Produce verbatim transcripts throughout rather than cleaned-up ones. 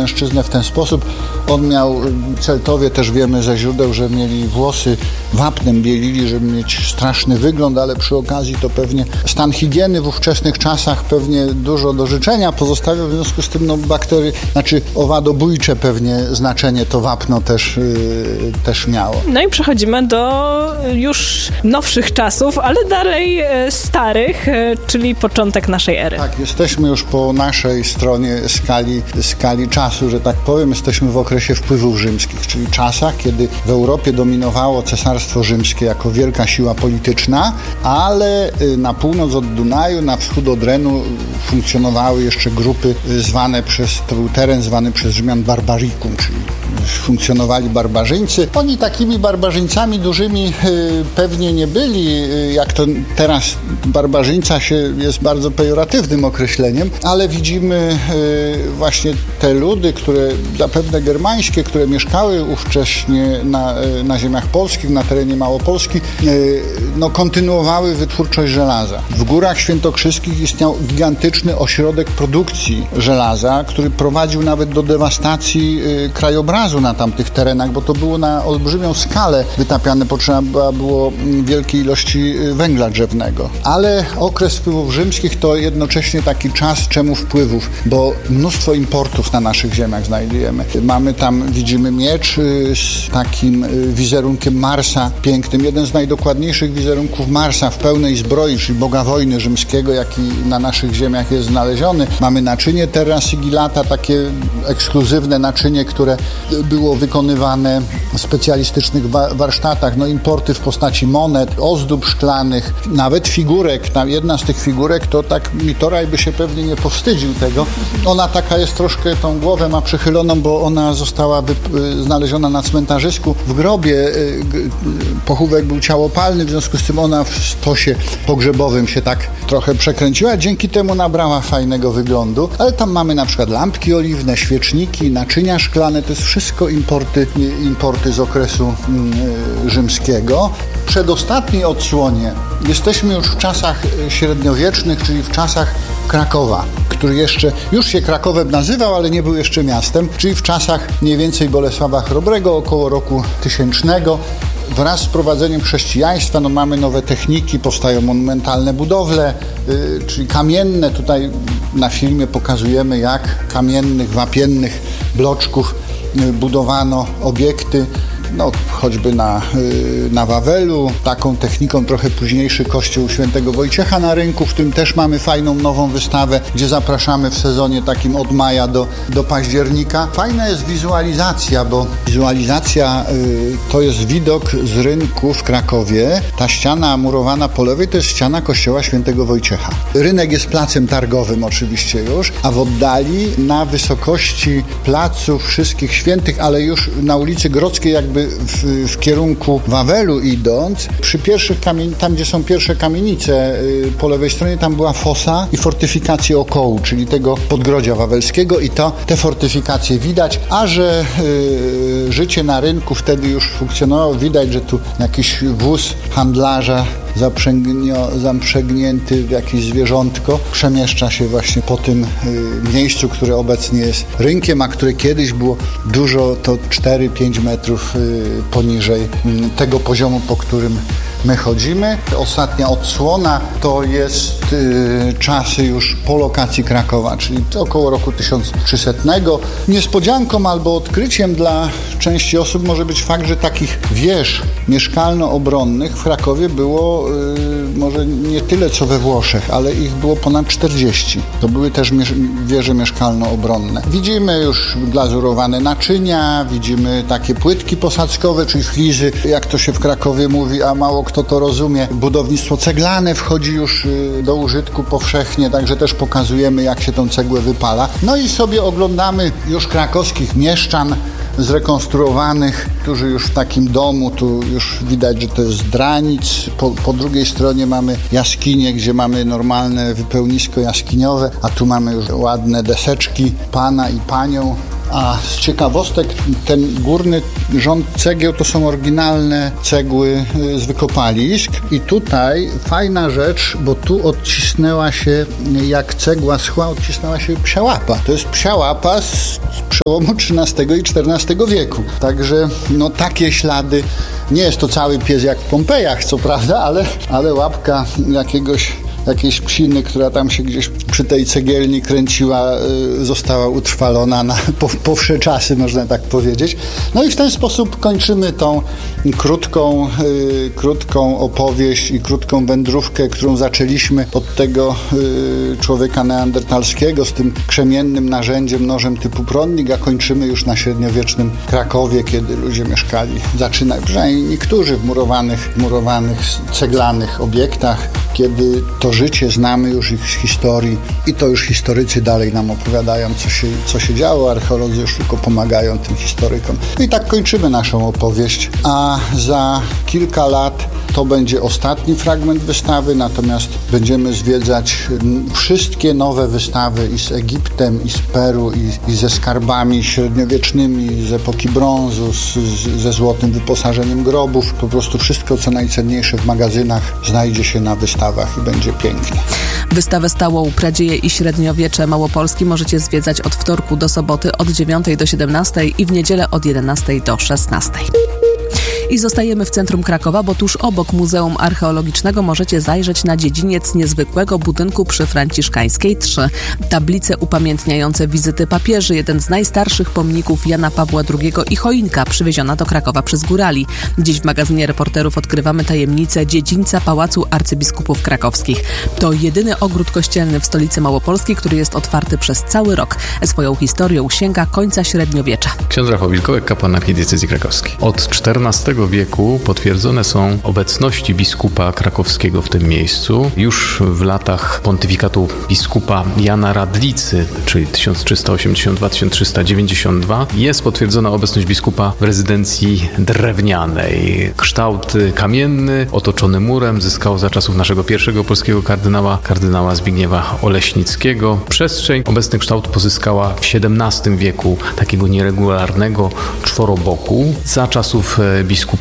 mężczyznę w ten sposób. On miał, Celtowie też wiemy ze źródeł, że mieli włosy wapnem bielili, żeby mieć straszny wygląd, ale przy okazji to pewnie stan higieny w ówczesnych czasach pewnie dużo do życzenia pozostawiał, w związku z tym no, bakterie, znaczy owadobójcze pewnie znaczenie to wapno też, yy, też miało. No i przechodzimy do już nowszych czasów, ale dalej starych, czyli początek naszej ery. Tak, jesteśmy już po naszej stronie skali, skali czasu, że tak powiem. Jesteśmy w okresie wpływów rzymskich, czyli czasach, kiedy w Europie dominowało Cesarstwo Rzymskie jako wielka siła polityczna, ale na północ od Dunaju, na wschód od Renu funkcjonowały jeszcze grupy zwane przez, to był teren zwany przez Rzymian Barbaricum, czyli funkcjonowali barbarzyńcy. Oni takimi barbarzyńcami dużymi y, pewnie nie byli, y, jak to teraz barbarzyńca się jest bardzo pejoratywnym określeniem, ale widzimy y, właśnie te ludy, które zapewne germańskie, które mieszkały ówcześnie na, y, na ziemiach polskich, na terenie Małopolski, y, no kontynuowały wytwórczość żelaza. W Górach Świętokrzyskich istniał gigantyczny ośrodek produkcji żelaza, który prowadził nawet do dewastacji y, krajobrazu na tamtych terenach, bo to było na olbrzymią skalę wytapiane, potrzeba było wielkiej ilości węgla drzewnego. Ale okres wpływów rzymskich to jednocześnie taki czas czemu wpływów, bo mnóstwo importów na naszych ziemiach znajdujemy. Mamy tam, widzimy miecz z takim wizerunkiem Marsa pięknym, jeden z najdokładniejszych wizerunków Marsa w pełnej zbroi, czyli Boga wojny rzymskiego, jaki na naszych ziemiach jest znaleziony. Mamy naczynie terra sigillata, takie ekskluzywne naczynie, które było wykonywane w specjalistycznych wa- warsztatach, no importy w postaci monet, ozdób szklanych, nawet figurek. Tam jedna z tych figurek to tak Mitoraj by się pewnie nie powstydził tego. Ona taka jest troszkę, tą głowę ma przychyloną, bo ona została wy- znaleziona na cmentarzysku w grobie. Pochówek był ciałopalny, w związku z tym ona w stosie pogrzebowym się tak trochę przekręciła. Dzięki temu nabrała fajnego wyglądu. Ale tam mamy na przykład lampki oliwne, świeczniki, naczynia szklane. To jest wszystko importy, importy z okresu y, rzymskiego. W przedostatniej odsłonie jesteśmy już w czasach średniowiecznych, czyli w czasach Krakowa, który jeszcze, już się Krakowem nazywał, ale nie był jeszcze miastem, czyli w czasach mniej więcej Bolesława Chrobrego, około roku tysięcznego. Wraz z wprowadzeniem chrześcijaństwa no, mamy nowe techniki, powstają monumentalne budowle, yy, czyli kamienne. Tutaj na filmie pokazujemy, jak kamiennych, wapiennych bloczków yy, budowano obiekty. No, choćby na, yy, na Wawelu, taką techniką trochę późniejszy kościół Świętego Wojciecha na Rynku, w którym też mamy fajną nową wystawę, gdzie zapraszamy w sezonie takim od maja do, do października. Fajna jest wizualizacja, bo wizualizacja yy, to jest widok z rynku w Krakowie. Ta ściana murowana po lewej to jest ściana kościoła Świętego Wojciecha. Rynek jest placem targowym oczywiście już, a w oddali na wysokości placu Wszystkich Świętych, ale już na ulicy Grodzkiej jakby W, w kierunku Wawelu idąc, przy pierwszych kamien... tam gdzie są pierwsze kamienice yy, po lewej stronie, tam była fosa i fortyfikacje okołu, czyli tego podgrodzia wawelskiego i to te fortyfikacje widać, a że yy, życie na rynku wtedy już funkcjonowało, widać, że tu jakiś wóz handlarza zaprzęgnio, zaprzęgnięty w jakieś zwierzątko przemieszcza się właśnie po tym y, miejscu, które obecnie jest rynkiem, a które kiedyś było dużo, to cztery pięć metrów y, poniżej y, tego poziomu, po którym my chodzimy. Ostatnia odsłona to jest y, czasy już po lokacji Krakowa, czyli to około roku tysiąc trzysetnego. Niespodzianką albo odkryciem dla części osób może być fakt, że takich wież mieszkalno-obronnych w Krakowie było y, może nie tyle co we Włoszech, ale ich było ponad czterdzieści. To były też mie- wieże mieszkalno-obronne. Widzimy już glazurowane naczynia, widzimy takie płytki posadzkowe, czyli flizy, jak to się w Krakowie mówi, a mało kto to rozumie. Budownictwo ceglane wchodzi już y, do użytku powszechnie, także też pokazujemy, jak się tą cegłę wypala. No i sobie oglądamy już krakowskich mieszczan zrekonstruowanych, którzy już w takim domu, tu już widać, że to jest dranic. Po, po drugiej stronie mamy jaskinie, gdzie mamy normalne wypełnisko jaskiniowe, a tu mamy już ładne deseczki pana i panią, A z ciekawostek ten górny rząd cegieł to są oryginalne cegły z wykopalisk i tutaj fajna rzecz, bo tu odcisnęła się, jak cegła schła, odcisnęła się psia łapa. To jest psia łapa z, z przełomu trzynastego i czternastego wieku. Także no takie ślady, nie jest to cały pies jak w Pompejach, co prawda, ale, ale łapka jakiegoś jakiejś psiny, która tam się gdzieś przy tej cegielni kręciła, y, została utrwalona na po, po wsze czasy, można tak powiedzieć. No i w ten sposób kończymy tą krótką, y, krótką opowieść i krótką wędrówkę, którą zaczęliśmy od tego y, człowieka neandertalskiego z tym krzemiennym narzędziem, nożem typu prądnik, a kończymy już na średniowiecznym Krakowie, kiedy ludzie mieszkali, zaczyna, przynajmniej niektórzy w murowanych, murowanych, ceglanych obiektach, kiedy to życie znamy już ich z historii i to już historycy dalej nam opowiadają, co się, co się działo, archeolodzy już tylko pomagają tym historykom. I tak kończymy naszą opowieść, a za kilka lat to będzie ostatni fragment wystawy, natomiast będziemy zwiedzać wszystkie nowe wystawy i z Egiptem, i z Peru, i, i ze skarbami średniowiecznymi, z epoki brązu, z, z, ze złotym wyposażeniem grobów. Po prostu wszystko, co najcenniejsze w magazynach, znajdzie się na wystawach i będzie pięknie. Wystawę stałą Pradzieje i Średniowiecze Małopolski możecie zwiedzać od wtorku do soboty od dziewiątej do siedemnastej i w niedzielę od jedenastej do szesnastej. I zostajemy w centrum Krakowa, bo tuż obok Muzeum Archeologicznego możecie zajrzeć na dziedziniec niezwykłego budynku przy Franciszkańskiej trzy. Tablice upamiętniające wizyty papieży, jeden z najstarszych pomników Jana Pawła drugiego i choinka przywieziona do Krakowa przez górali. Dziś w magazynie Reporterów odkrywamy tajemnicę dziedzińca Pałacu Arcybiskupów Krakowskich. To jedyny ogród kościelny w stolicy Małopolskiej, który jest otwarty przez cały rok. Swoją historią sięga końca średniowiecza. Ksiądz Rafał Wilkołek, kapłan archidiecezji krakowskiej. Od czternastego wieku potwierdzone są obecności biskupa krakowskiego w tym miejscu. Już w latach pontyfikatu biskupa Jana Radlicy, czyli tysiąc trzysta osiemdziesiąt dwa do tysiąc trzysta dziewięćdziesiąt dwa, jest potwierdzona obecność biskupa w rezydencji drewnianej. Kształt kamienny, otoczony murem, zyskał za czasów naszego pierwszego polskiego kardynała, kardynała Zbigniewa Oleśnickiego. Przestrzeń, obecny kształt pozyskała w siedemnastym wieku takiego nieregularnego czworoboku za czasów biskupa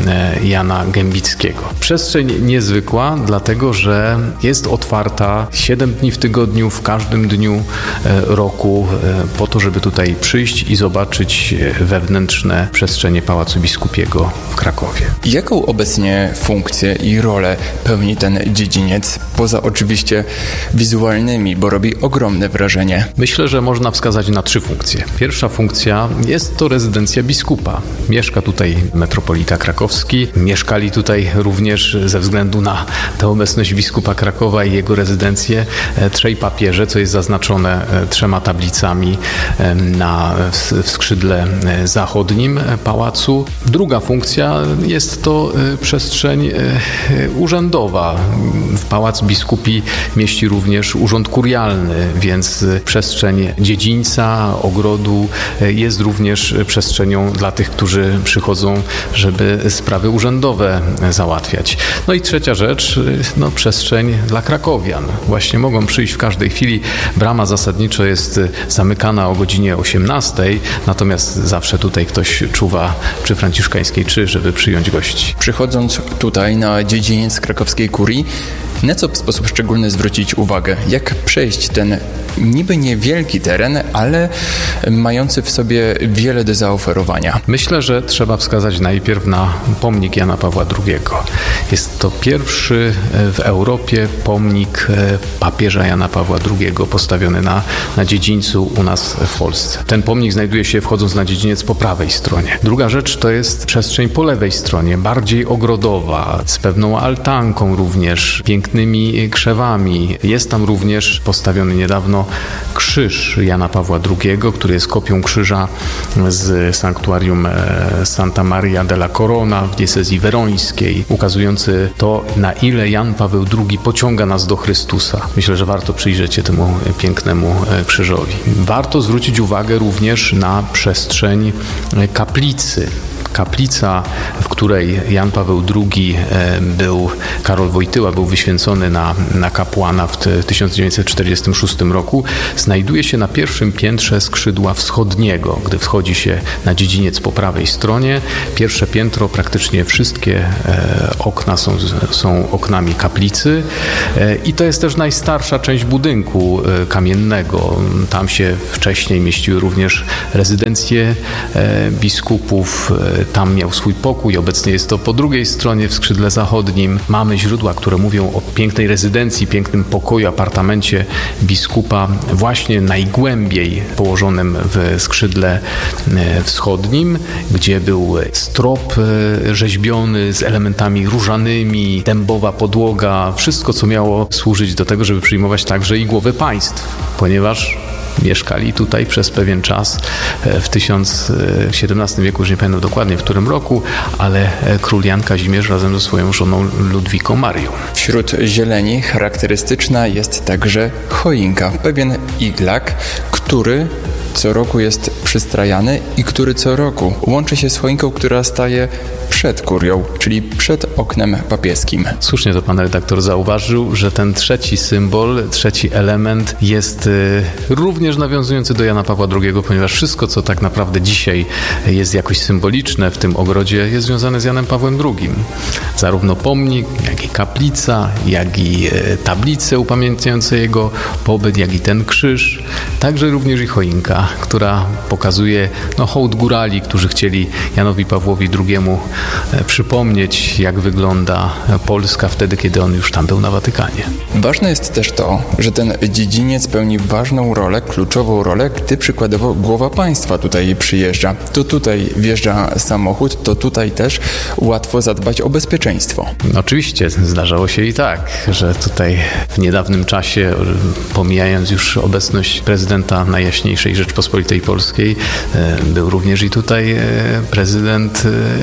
Jana Gębickiego. Przestrzeń niezwykła, dlatego że jest otwarta siedem dni w tygodniu, w każdym dniu roku, po to, żeby tutaj przyjść i zobaczyć wewnętrzne przestrzenie Pałacu Biskupiego w Krakowie. Jaką obecnie funkcję i rolę pełni ten dziedziniec, poza oczywiście wizualnymi, bo robi ogromne wrażenie? Myślę, że można wskazać na trzy funkcje. Pierwsza funkcja jest to rezydencja biskupa. Mieszka tutaj metropolita krakowski. Mieszkali tutaj również ze względu na tę obecność biskupa Krakowa i jego rezydencję trzej papieże, co jest zaznaczone trzema tablicami na, w skrzydle zachodnim pałacu. Druga funkcja jest to przestrzeń urzędowa. Pałac Biskupi mieści również urząd kurialny, więc przestrzeń dziedzińca, ogrodu jest również przestrzenią dla tych, którzy przychodzą, żeby sprawy urzędowe załatwiać. No i trzecia rzecz, no przestrzeń dla krakowian. Właśnie mogą przyjść w każdej chwili. Brama zasadniczo jest zamykana o godzinie osiemnastej, natomiast zawsze tutaj ktoś czuwa przy Franciszkańskiej trzy, żeby przyjąć gości. Przychodząc tutaj na dziedziniec krakowskiej kurii, na co w sposób szczególny zwrócić uwagę? Jak przejść ten niby niewielki teren, ale mający w sobie wiele do zaoferowania? Myślę, że trzeba wskazać najpierw na pomnik Jana Pawła drugiego. Jest to pierwszy w Europie pomnik papieża Jana Pawła drugiego postawiony na, na dziedzińcu u nas w Polsce. Ten pomnik znajduje się, wchodząc na dziedziniec, po prawej stronie. Druga rzecz to jest przestrzeń po lewej stronie, bardziej ogrodowa, z pewną altanką również, pięknymi krzewami. Jest tam również postawiony niedawno krzyż Jana Pawła drugiego, który jest kopią krzyża z sanktuarium Santa Maria della Corona w diecezji werońskiej, ukazujący to, na ile Jan Paweł drugi pociąga nas do Chrystusa. Myślę, że warto przyjrzeć się temu pięknemu krzyżowi. Warto zwrócić uwagę również na przestrzeń kaplicy. kaplica, w której Jan Paweł drugi był, Karol Wojtyła był wyświęcony na, na kapłana w tysiąc dziewięćset czterdziestym szóstym roku, znajduje się na pierwszym piętrze skrzydła wschodniego. Gdy wchodzi się na dziedziniec po prawej stronie, pierwsze piętro, praktycznie wszystkie okna są, są oknami kaplicy i to jest też najstarsza część budynku kamiennego. Tam się wcześniej mieściły również rezydencje biskupów, tam miał swój pokój, obecnie jest to po drugiej stronie w skrzydle zachodnim. Mamy źródła, które mówią o pięknej rezydencji, pięknym pokoju, apartamencie biskupa właśnie najgłębiej położonym w skrzydle wschodnim, gdzie był strop rzeźbiony z elementami różanymi, dębowa podłoga, wszystko co miało służyć do tego, żeby przyjmować także i głowy państw, ponieważ mieszkali tutaj przez pewien czas w tysiąc siedemnastym wieku, już nie pamiętam dokładnie w którym roku, ale król Jan Kazimierz razem ze swoją żoną Ludwiką Marią. Wśród zieleni charakterystyczna jest także choinka, pewien iglak, który co roku jest przystrajany i który co roku łączy się z choinką, która staje przed kurią, czyli przed oknem papieskim. Słusznie to pan redaktor zauważył, że ten trzeci symbol, trzeci element jest y, również nawiązujący do Jana Pawła drugiego, ponieważ wszystko, co tak naprawdę dzisiaj jest jakoś symboliczne w tym ogrodzie, jest związane z Janem Pawłem drugim. Zarówno pomnik, jak i kaplica, jak i y, tablice upamiętniające jego pobyt, jak i ten krzyż, także również i choinka, która pokazuje no, hołd górali, którzy chcieli Janowi Pawłowi drugiemu przypomnieć, jak wygląda Polska wtedy, kiedy on już tam był na Watykanie. Ważne jest też to, że ten dziedziniec pełni ważną rolę, kluczową rolę, gdy przykładowo głowa państwa tutaj przyjeżdża. To tutaj wjeżdża samochód, to tutaj też łatwo zadbać o bezpieczeństwo. Oczywiście, zdarzało się i tak, że tutaj w niedawnym czasie, pomijając już obecność prezydenta Najjaśniejszej Rzeczpospolitej Polskiej, był również i tutaj prezydent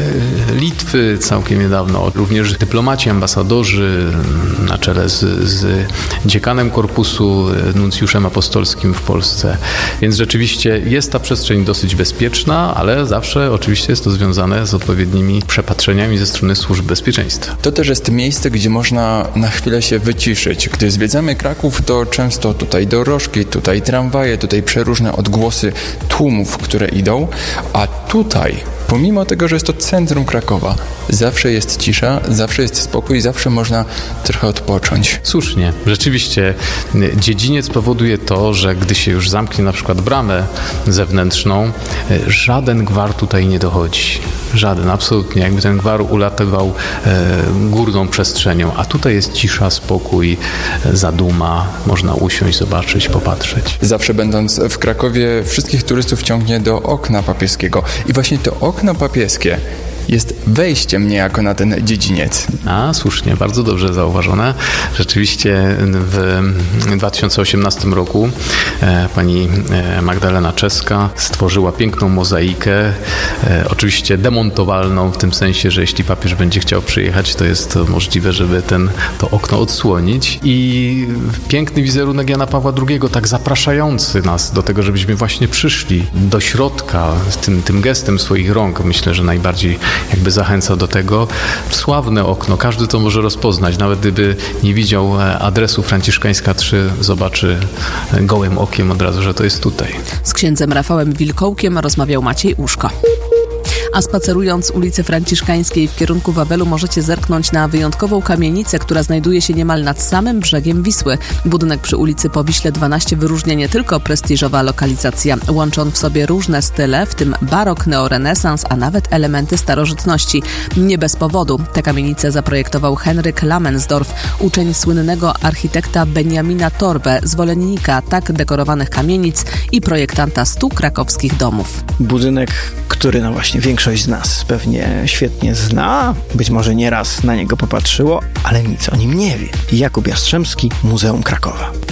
Litwy całkiem niedawno, również dyplomaci, ambasadorzy na czele z, z dziekanem korpusu, nuncjuszem apostolskim w Polsce. Więc rzeczywiście jest ta przestrzeń dosyć bezpieczna, ale zawsze oczywiście jest to związane z odpowiednimi przepatrzeniami ze strony służb bezpieczeństwa. To też jest miejsce, gdzie można na chwilę się wyciszyć. Gdy zwiedzamy Kraków, to często tutaj dorożki, tutaj tramwaje, tutaj przeróżne odgłosy tłumów, które idą, a tutaj pomimo tego, że jest to centrum Krakowa, zawsze jest cisza, zawsze jest spokój, zawsze można trochę odpocząć. Słusznie. Rzeczywiście dziedziniec powoduje to, że gdy się już zamknie na przykład bramę zewnętrzną, żaden gwar tutaj nie dochodzi. Żaden, absolutnie. Jakby ten gwar ulatywał e, górną przestrzenią, a tutaj jest cisza, spokój, zaduma, można usiąść, zobaczyć, popatrzeć. Zawsze będąc w Krakowie, wszystkich turystów ciągnie do okna papieskiego i właśnie to okno papieskie jest wejściem niejako na ten dziedziniec. A, słusznie, bardzo dobrze zauważone. Rzeczywiście w dwa tysiące osiemnastym roku e, pani Magdalena Czeska stworzyła piękną mozaikę, e, oczywiście demontowalną, w tym sensie, że jeśli papież będzie chciał przyjechać, to jest to możliwe, żeby ten, to okno odsłonić. I piękny wizerunek Jana Pawła drugiego, tak zapraszający nas do tego, żebyśmy właśnie przyszli do środka tym, tym gestem swoich rąk. Myślę, że najbardziej jakby zachęca do tego. Sławne okno, każdy to może rozpoznać, nawet gdyby nie widział adresu Franciszkańska trzy, zobaczy gołym okiem od razu, że to jest tutaj. Z księdzem Rafałem Wilkołkiem rozmawiał Maciej Uszko. A spacerując ulicy Franciszkańskiej w kierunku Wawelu możecie zerknąć na wyjątkową kamienicę, która znajduje się niemal nad samym brzegiem Wisły. Budynek przy ulicy Powiśle dwanaście wyróżnia nie tylko prestiżowa lokalizacja. Łączy on w sobie różne style, w tym barok, neorenesans, a nawet elementy starożytności. Nie bez powodu. Tę kamienicę zaprojektował Henryk Lamensdorf, uczeń słynnego architekta Benjamina Torbe, zwolennika tak dekorowanych kamienic i projektanta stu krakowskich domów. Budynek, który no właśnie większość z nas pewnie świetnie zna, być może nieraz na niego popatrzyło, ale nic o nim nie wie. Jakub Jastrzębski, Muzeum Krakowa.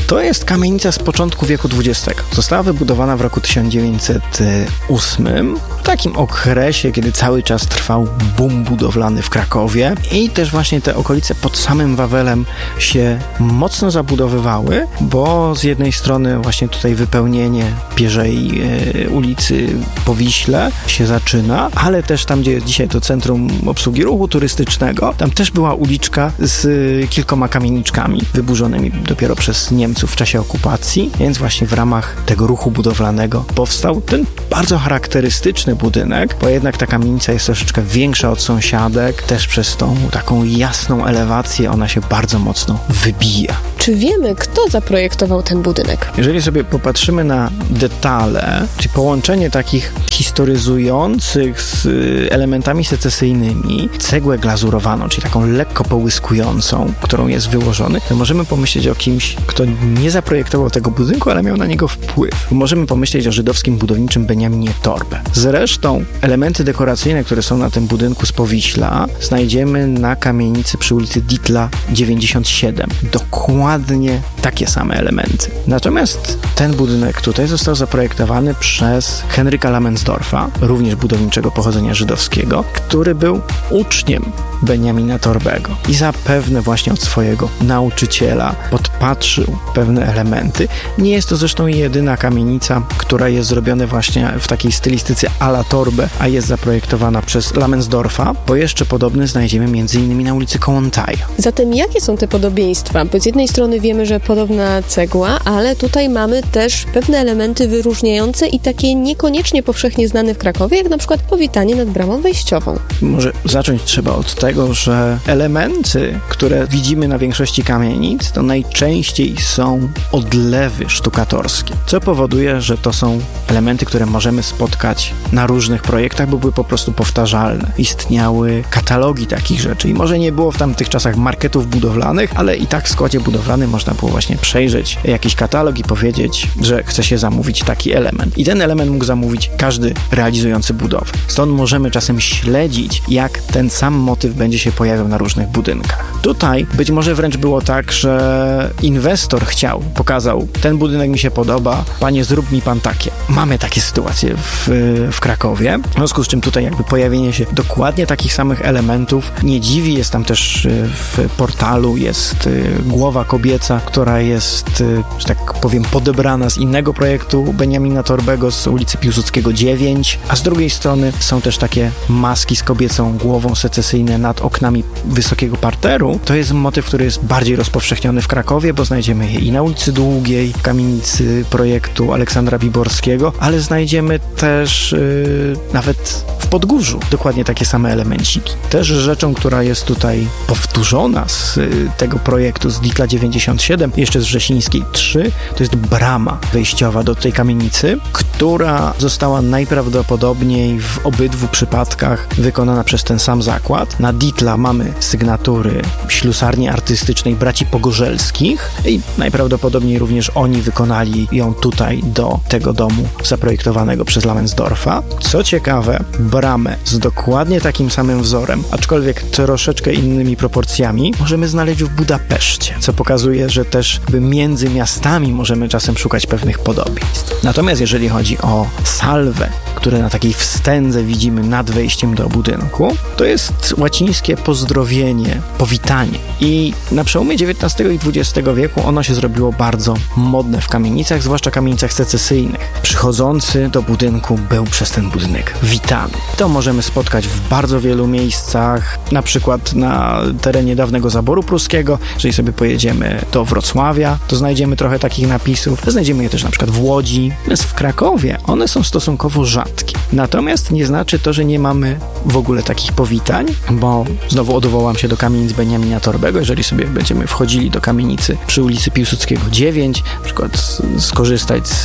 To jest kamienica z początku wieku dwudziestego. Została wybudowana w roku tysiąc dziewięćset ósmym, w takim okresie, kiedy cały czas trwał boom budowlany w Krakowie i też właśnie te okolice pod samym Wawelem się mocno zabudowywały, bo z jednej strony właśnie tutaj wypełnienie Bierzej e, ulicy po Wiśle się zaczyna, ale też tam, gdzie jest dzisiaj to Centrum Obsługi Ruchu Turystycznego, tam też była uliczka z kilkoma kamieniczkami wyburzonymi dopiero przez Niemców w czasie okupacji, więc właśnie w ramach tego ruchu budowlanego powstał ten bardzo charakterystyczny budynek, bo jednak ta kamienica jest troszeczkę większa od sąsiadek, też przez tą taką jasną elewację ona się bardzo mocno wybija. Czy wiemy, kto zaprojektował ten budynek? Jeżeli sobie popatrzymy na detale, czyli połączenie takich historyzujących z elementami secesyjnymi, cegłę glazurowaną, czyli taką lekko połyskującą, którą jest wyłożony, to możemy pomyśleć o kimś, kto nie zaprojektował tego budynku, ale miał na niego wpływ. Możemy pomyśleć o żydowskim budowniczym Benjaminie Torbe. Zresztą elementy dekoracyjne, które są na tym budynku z Powiśla, znajdziemy na kamienicy przy ulicy Dietla dziewięćdziesiąt siedem. Dokładnie takie same elementy. Natomiast ten budynek tutaj został zaprojektowany przez Henryka Lamensdorfa, również budowniczego pochodzenia żydowskiego, który był uczniem Benjamina Torbego i zapewne właśnie od swojego nauczyciela podpatrzył pewne elementy. Nie jest to zresztą jedyna kamienica, która jest zrobiona właśnie w takiej stylistyce à la Torbe, a jest zaprojektowana przez Lamensdorfa, bo jeszcze podobny znajdziemy między innymi na ulicy Kołłątaja. Zatem jakie są te podobieństwa? Bo z jednej strony wiemy, że podobna cegła, ale tutaj mamy też pewne elementy wyróżniające i takie niekoniecznie powszechnie znane w Krakowie, jak na przykład powitanie nad bramą wejściową. Może zacząć trzeba od tego, że elementy, które widzimy na większości kamienic, to najczęściej są odlewy sztukatorskie, co powoduje, że to są elementy, które możemy spotkać na różnych projektach, bo były po prostu powtarzalne. Istniały katalogi takich rzeczy i może nie było w tamtych czasach marketów budowlanych, ale i tak w składzie budowlanym można było właśnie przejrzeć jakiś katalog i powiedzieć, że chce się zamówić taki element. I ten element mógł zamówić każdy realizujący budowę. Stąd możemy czasem śledzić, jak ten sam motyw będzie się pojawiał na różnych budynkach. Tutaj być może wręcz było tak, że inwestor chciał, pokazał, ten budynek mi się podoba, panie, zrób mi pan takie. Mamy takie sytuacje w, w Krakowie, w związku z czym tutaj jakby pojawienie się dokładnie takich samych elementów nie dziwi. Jest tam też w portalu jest głowa kobieca, która jest, że tak powiem, podebrana z innego projektu Benjamina Torbego z ulicy Piłsudskiego dziewięć, a z drugiej strony są też takie maski z kobiecą głową secesyjne nad oknami wysokiego parteru. To jest motyw, który jest bardziej rozpowszechniony w Krakowie, bo znajdziemy je i na ulicy Długiej, w kamienicy projektu Aleksandra Biborskiego, ale znajdziemy też yy, nawet w Podgórzu dokładnie takie same elemenciki. Też rzeczą, która jest tutaj powtórzona z y, tego projektu z Dietla dziewięćdziesiąt siedem, jeszcze z Wrzesińskiej trzy, to jest brama wejściowa do tej kamienicy, która została najprawdopodobniej w obydwu przypadkach wykonana przez ten sam zakład. Na Dietla mamy sygnatury ślusarni artystycznej braci Pogorzelskich i najprawdopodobniej również oni wykonali ją tutaj do tego domu zaprojektowanego przez Lamensdorfa. Co ciekawe, bramę z dokładnie takim samym wzorem, aczkolwiek troszeczkę innymi proporcjami, możemy znaleźć w Budapeszcie, co pokazuje, że też między miastami możemy czasem szukać pewnych podobieństw. Natomiast jeżeli chodzi o salwę, które na takiej wstędze widzimy nad wejściem do budynku, to jest łacińskie pozdrowienie, powitanie. I na przełomie dziewiętnastego i dwudziestego wieku ono się zrobiło bardzo modne w kamienicach, zwłaszcza kamienicach secesyjnych. Przychodzący do budynku był przez ten budynek witany. To możemy spotkać w bardzo wielu miejscach, na przykład na terenie dawnego zaboru pruskiego. Jeżeli sobie pojedziemy do Wrocławia, to znajdziemy trochę takich napisów. Znajdziemy je też na przykład w Łodzi. Natomiast w Krakowie one są stosunkowo rzadkie. Natomiast nie znaczy to, że nie mamy w ogóle takich powitań, bo znowu odwołam się do kamienic Benjamina Torbego. Jeżeli sobie będziemy wchodzili do kamienicy przy ulicy Piłsudskiego dziewięć, na przykład skorzystać z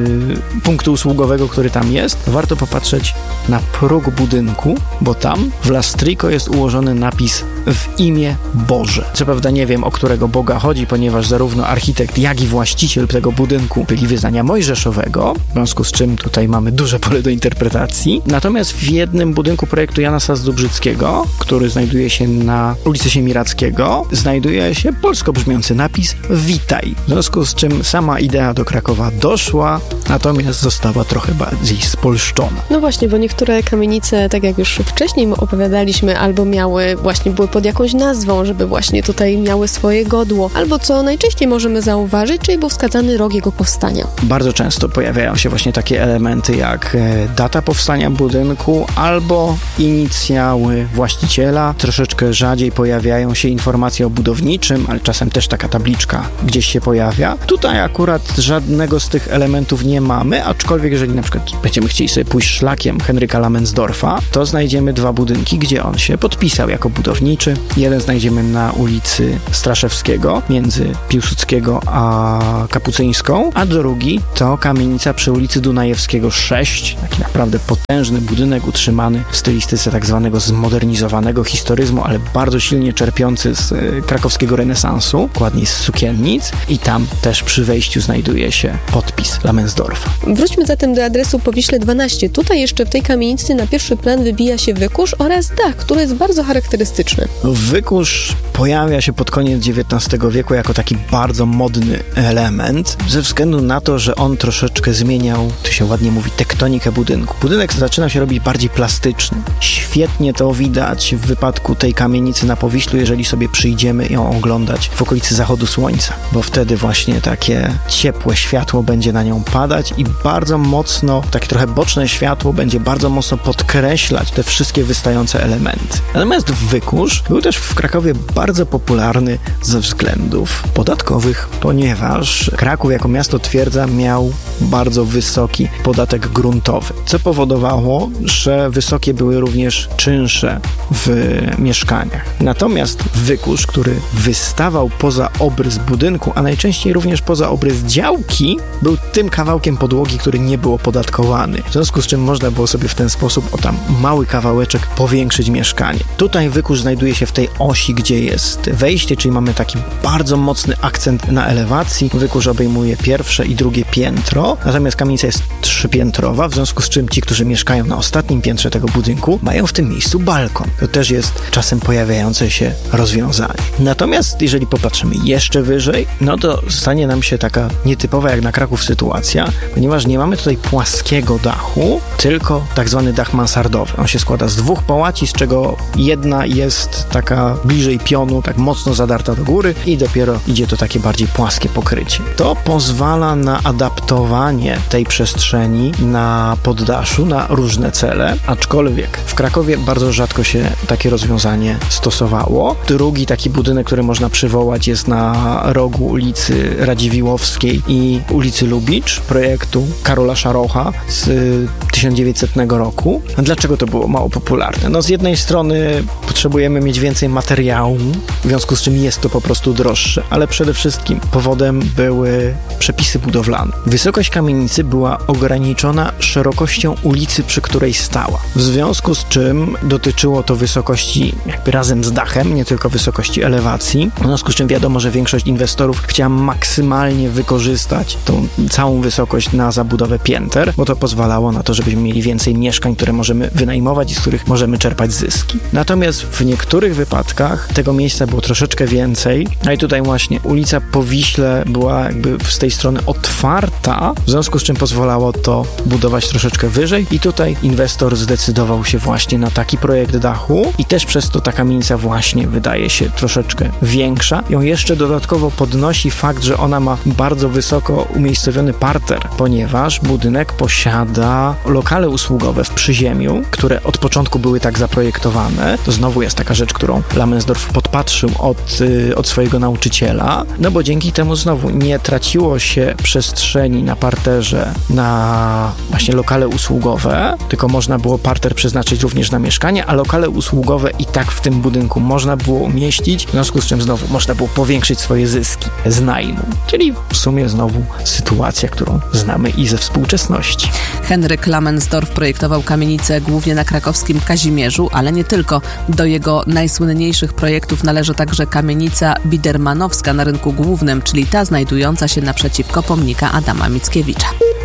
y, punktu usługowego, który tam jest, warto popatrzeć na próg budynku, bo tam w lastriko jest ułożony napis w imię Boże. Co prawda nie wiem, o którego Boga chodzi, ponieważ zarówno architekt, jak i właściciel tego budynku byli wyznania mojżeszowego, w związku z czym tutaj mamy duże pole do interpretacji. Natomiast w jednym budynku projektu Jana Sas-Zubrzyckiego, który znajduje się na ulicy Siemiradzkiego, znajduje się polsko brzmiący napis Witaj. W związku z czym sama idea do Krakowa doszła, natomiast została trochę bardziej spolszczona. No właśnie, bo niektóre kamienice, tak jak już wcześniej opowiadaliśmy, albo miały, właśnie były pod jakąś nazwą, żeby właśnie tutaj miały swoje godło, albo co najczęściej możemy zauważyć, czyli był wskazany rok jego powstania. Bardzo często pojawiają się właśnie takie elementy jak data powstania budynku albo inicjały właściciela. Troszeczkę rzadziej pojawiają się informacje o budowniczym, ale czasem też taka tabliczka gdzieś się pojawia. Tutaj akurat żadnego z tych elementów nie mamy, aczkolwiek jeżeli na przykład będziemy chcieli sobie pójść szlakiem Henryka Lamensdorfa, to znajdziemy dwa budynki, gdzie on się podpisał jako budowniczy. Jeden znajdziemy na ulicy Straszewskiego, między Piłsudskiego a Kapucyńską, a drugi to kamienica przy ulicy Dunajewskiego sześć, taki naprawdę potężny budynek utrzymany w stylistyce tak zwanego zmodernizowanego historyzmu, ale bardzo silnie czerpiący z y, krakowskiego renesansu, dokładniej z sukiennic, i tam też przy wejściu znajduje się podpis Lamensdorfa. Wróćmy zatem do adresu Powiśle dwanaście. Tutaj jeszcze w tej kamienicy na pierwszy plan wybija się wykurz oraz dach, który jest bardzo charakterystyczny. Wykurz pojawia się pod koniec dziewiętnastego wieku jako taki bardzo modny element, ze względu na to, że on troszeczkę zmieniał, tu się ładnie mówi, tektonikę budynku. Budynek zaczyna się robić bardziej plastyczny. Świetnie to widać w wypadku tej kamienicy na Powiślu, jeżeli sobie przyjdziemy ją oglądać w okolicy zachodu słońca, bo wtedy właśnie takie ciepłe światło będzie na nią padać i bardzo mocno, takie trochę boczne światło będzie bardzo mocno podkreślać te wszystkie wystające elementy. Natomiast wykurz był też w Krakowie bardzo popularny ze względów podatkowych, ponieważ Kraków jako miasto twierdza miał bardzo wysoki podatek gruntowy, co powodowało, że wysokie były również czynsze w mieszkaniach. Natomiast wykurz, który wystawał poza obrys budynku, a najczęściej również poza obrys działki, był tym kawałkiem podłogi, który nie był opodatkowany. W związku z czym można było sobie w ten sposób o tam mały kawałeczek powiększyć mieszkanie. Tutaj wykurz znajduje się w tej osi, gdzie jest wejście, czyli mamy taki bardzo mocny akcent na elewacji. Wykurz obejmuje pierwsze i drugie piętro, natomiast kamienica jest trzypiętrowa, w związku z czym ci, którzy mieszkają na ostatnim piętrze tego budynku, mają w tym miejscu balkon. To też jest czasem pojawiające się rozwiązanie. Natomiast jeżeli popatrzymy jeszcze wyżej, no to stanie nam się taka nietypowa jak na Kraków sytuacja, ponieważ nie mamy tutaj płaskiego dachu, tylko tak zwany dach mansardowy. On się składa z dwóch połaci, z czego jedna jest taka bliżej pionu, tak mocno zadarta do góry i dopiero idzie to takie bardziej płaskie pokrycie. To pozwala na adaptowanie tej przestrzeni na poddaszu, na różne cele, aczkolwiek w Krakowie bardzo rzadko się takie rozwiązanie stosowało. Drugi taki budynek, który można przywołać, jest na rogu ulicy Radziwiłłowskiej i ulicy Lubicz, projektu Karola Szarocha z tysiąc dziewięćsetnego roku. Dlaczego to było mało popularne? No z jednej strony potrzebujemy mieć więcej materiału, w związku z czym jest to po prostu droższe, ale przede wszystkim powodem były przepisy budowlane. Wysokość kamienicy była ograniczona szerokością ulicy, przy której stała. W związku z czym dotyczyło to wysokości jakby razem z dachem, nie tylko wysokości elewacji. W związku z czym wiadomo, że większość inwestorów chciała maksymalnie wykorzystać tą całą wysokość na zabudowę pięter, bo to pozwalało na to, żebyśmy mieli więcej mieszkań, które możemy wynajmować i z których możemy czerpać zyski. Natomiast w niektórych wypadkach tego miejsca było troszeczkę więcej, a i tutaj właśnie ulica Powiśle była jakby z tej strony otwarta, w związku z czym pozwalało to budować troszeczkę wyżej i tutaj inwestor zdecydował się właśnie na taki projekt dachu i też przez to ta kamienica właśnie wydaje się troszeczkę większa. Ją jeszcze dodatkowo podnosi fakt, że ona ma bardzo wysoko umiejscowiony parter, ponieważ budynek posiada lokale usługowe w przyziemiu, które od początku były tak zaprojektowane. To znowu jest taka rzecz, którą Lamensdorf podpatrzył od, yy, od swojego nauczyciela, no bo dzięki temu znowu nie traciło się przestrzeni na parterze na właśnie lokale usługowe, tylko można było parter przeznaczyć również na mieszkanie, a lokale usługowe i tak w tym budynku można było umieścić, w związku z czym znowu można było powiększyć swoje zyski z najmu. Czyli w sumie znowu sytuacja, którą znamy i ze współczesności. Henryk Lamensdorf projektował kamienicę głównie na krakowskim Kazimierzu, ale nie tylko. Do jego najsłynniejszych projektów należy także kamienica Bidermanowska na rynku głównym, czyli ta znajdująca się naprzeciwko pomnika Adama Mickiewicza.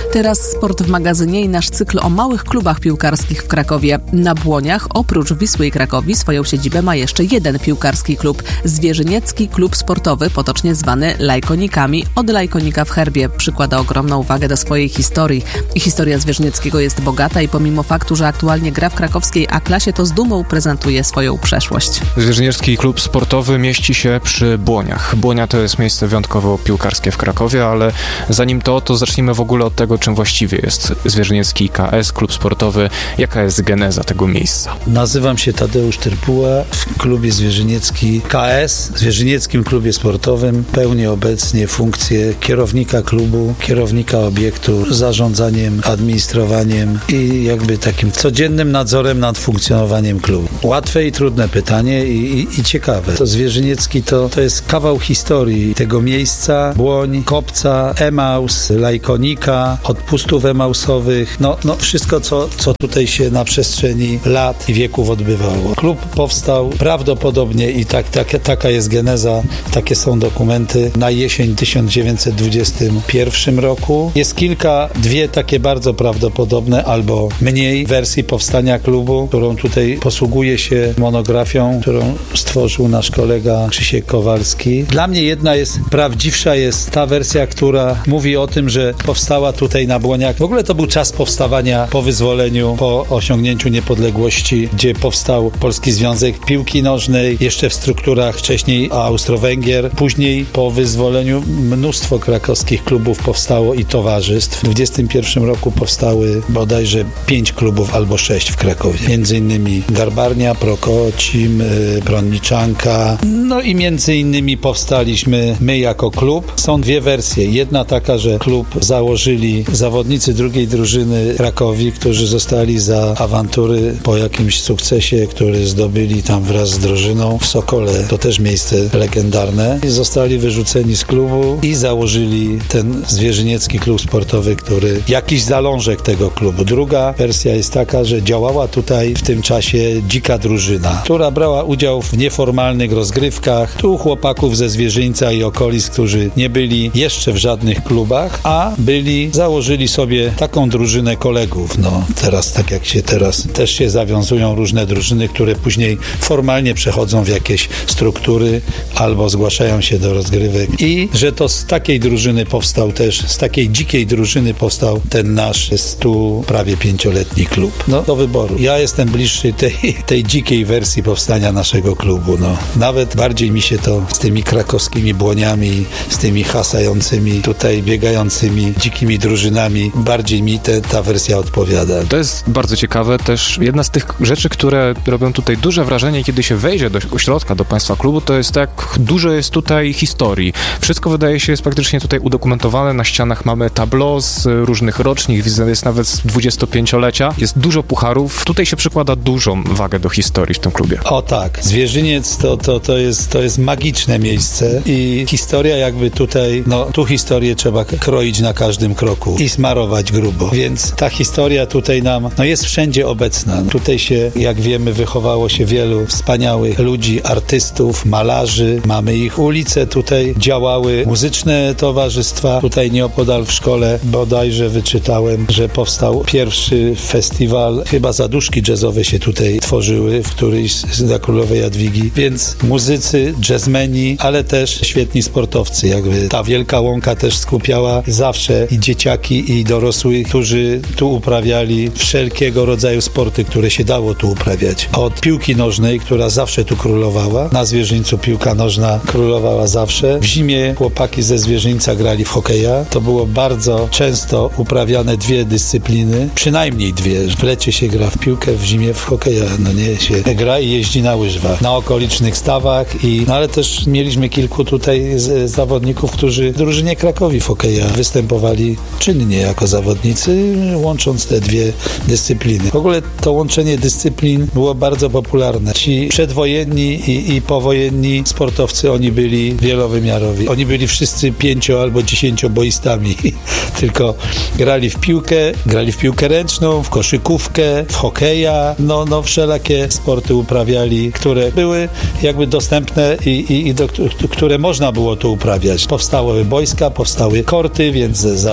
Teraz sport w magazynie i nasz cykl o małych klubach piłkarskich w Krakowie. Na Błoniach oprócz Wisły i Krakowi swoją siedzibę ma jeszcze jeden piłkarski klub. Zwierzyniecki Klub Sportowy, potocznie zwany Lajkonikami. Od Lajkonika w herbie przykłada ogromną uwagę do swojej historii. I historia Zwierzynieckiego jest bogata i pomimo faktu, że aktualnie gra w krakowskiej A-klasie, to z dumą prezentuje swoją przeszłość. Zwierzyniecki Klub Sportowy mieści się przy Błoniach. Błonia to jest miejsce wyjątkowo piłkarskie w Krakowie, ale zanim to, to zacznijmy w ogóle od tego, czym właściwie jest Zwierzyniecki K S, klub sportowy. Jaka jest geneza tego miejsca? Nazywam się Tadeusz Tyrpuła. W klubie Zwierzyniecki K S, Zwierzynieckim Klubie Sportowym, pełnię obecnie funkcję kierownika klubu, kierownika obiektu, zarządzaniem, administrowaniem i jakby takim codziennym nadzorem nad funkcjonowaniem klubu. Łatwe i trudne pytanie i, i, i ciekawe. To Zwierzyniecki to, to jest kawał historii tego miejsca, Błoń, Kopca, Emaus, Lajkonika, odpustów emausowych, no, no wszystko, co, co tutaj się na przestrzeni lat i wieków odbywało. Klub powstał prawdopodobnie i tak, tak, taka jest geneza, takie są dokumenty, na jesień tysiąc dziewięćset dwudziestym pierwszym roku. Jest kilka, dwie takie bardzo prawdopodobne albo mniej wersji powstania klubu, którą tutaj posługuje się monografią, którą stworzył nasz kolega Krzysiek Kowalski. Dla mnie jedna jest, prawdziwsza jest ta wersja, która mówi o tym, że powstała tutaj na Błoniach. W ogóle to był czas powstawania po wyzwoleniu, po osiągnięciu niepodległości, gdzie powstał Polski Związek Piłki Nożnej, jeszcze w strukturach wcześniej Austro-Węgier. Później po wyzwoleniu mnóstwo krakowskich klubów powstało i towarzystw. W dwudziestym pierwszym roku powstały bodajże pięć klubów albo sześć w Krakowie. Między innymi Garbarnia, Prokocim, Bronniczanka. No i między innymi powstaliśmy my jako klub. Są dwie wersje. Jedna taka, że klub założyli zawodnicy drugiej drużyny Krakowi, którzy zostali za awantury po jakimś sukcesie, który zdobyli tam wraz z drużyną w Sokole. To też miejsce legendarne. I zostali wyrzuceni z klubu i założyli ten Zwierzyniecki Klub Sportowy, który jakiś zalążek tego klubu. Druga wersja jest taka, że działała tutaj w tym czasie dzika drużyna, która brała udział w nieformalnych rozgrywkach. Tu chłopaków ze Zwierzyńca i okolic, którzy nie byli jeszcze w żadnych klubach, a byli, założyli sobie taką drużynę kolegów. No teraz, tak jak się teraz, też się zawiązują różne drużyny, które później formalnie przechodzą w jakieś struktury albo zgłaszają się do rozgrywek. I że to z takiej drużyny powstał też, z takiej dzikiej drużyny powstał ten nasz stu prawie pięcioletni klub. No do wyboru. Ja jestem bliższy tej, tej dzikiej wersji powstania naszego klubu. No. Nawet bardziej mi się to z tymi krakowskimi Błoniami, z tymi hasającymi, tutaj biegającymi dzikimi drużynami, bardziej mi te, ta wersja odpowiada. To jest bardzo ciekawe, też jedna z tych rzeczy, które robią tutaj duże wrażenie, kiedy się wejdzie do ośrodka, do państwa klubu, to jest jak dużo jest tutaj historii. Wszystko wydaje się jest praktycznie tutaj udokumentowane, na ścianach mamy tableau z różnych rocznik, jest nawet z dwudziestopięciolecia, jest dużo pucharów, tutaj się przykłada dużą wagę do historii w tym klubie. O tak, Zwierzyniec to, to, to, jest, to jest magiczne miejsce i historia jakby tutaj, no tu historię trzeba kroić na każdym kroku i smarować grubo, więc ta historia tutaj nam, no jest wszędzie obecna. Tutaj się, jak wiemy, wychowało się wielu wspaniałych ludzi, artystów, malarzy, mamy ich ulice, tutaj działały muzyczne towarzystwa, tutaj nieopodal w szkole bodajże wyczytałem, że powstał pierwszy festiwal, chyba zaduszki jazzowe się tutaj tworzyły w którejś z Królowej Jadwigi, więc muzycy, jazzmeni, ale też świetni sportowcy, jakby ta Wielka Łąka też skupiała zawsze i dzieciaki, i dorosłych, którzy tu uprawiali wszelkiego rodzaju sporty, które się dało tu uprawiać. Od piłki nożnej, która zawsze tu królowała, na Zwierzyńcu piłka nożna królowała zawsze. W zimie chłopaki ze Zwierzyńca grali w hokeja. To było bardzo często uprawiane dwie dyscypliny, przynajmniej dwie. W lecie się gra w piłkę, w zimie w hokeja, no nie, się gra i jeździ na łyżwach, na okolicznych stawach, i, no ale też mieliśmy kilku tutaj z, zawodników, którzy w drużynie Krakowi w hokeja występowali czynnie jako zawodnicy, łącząc te dwie dyscypliny. W ogóle to łączenie dyscyplin było bardzo popularne. Ci przedwojenni i, i powojenni sportowcy, oni byli wielowymiarowi. Oni byli wszyscy pięcio- albo dziesięcioboistami. Tylko grali w piłkę, grali w piłkę ręczną, w koszykówkę, w hokeja, no, no wszelakie sporty uprawiali, które były jakby dostępne i, i, i do, które można było tu uprawiać. Powstały boiska, powstały korty, więc zaczęto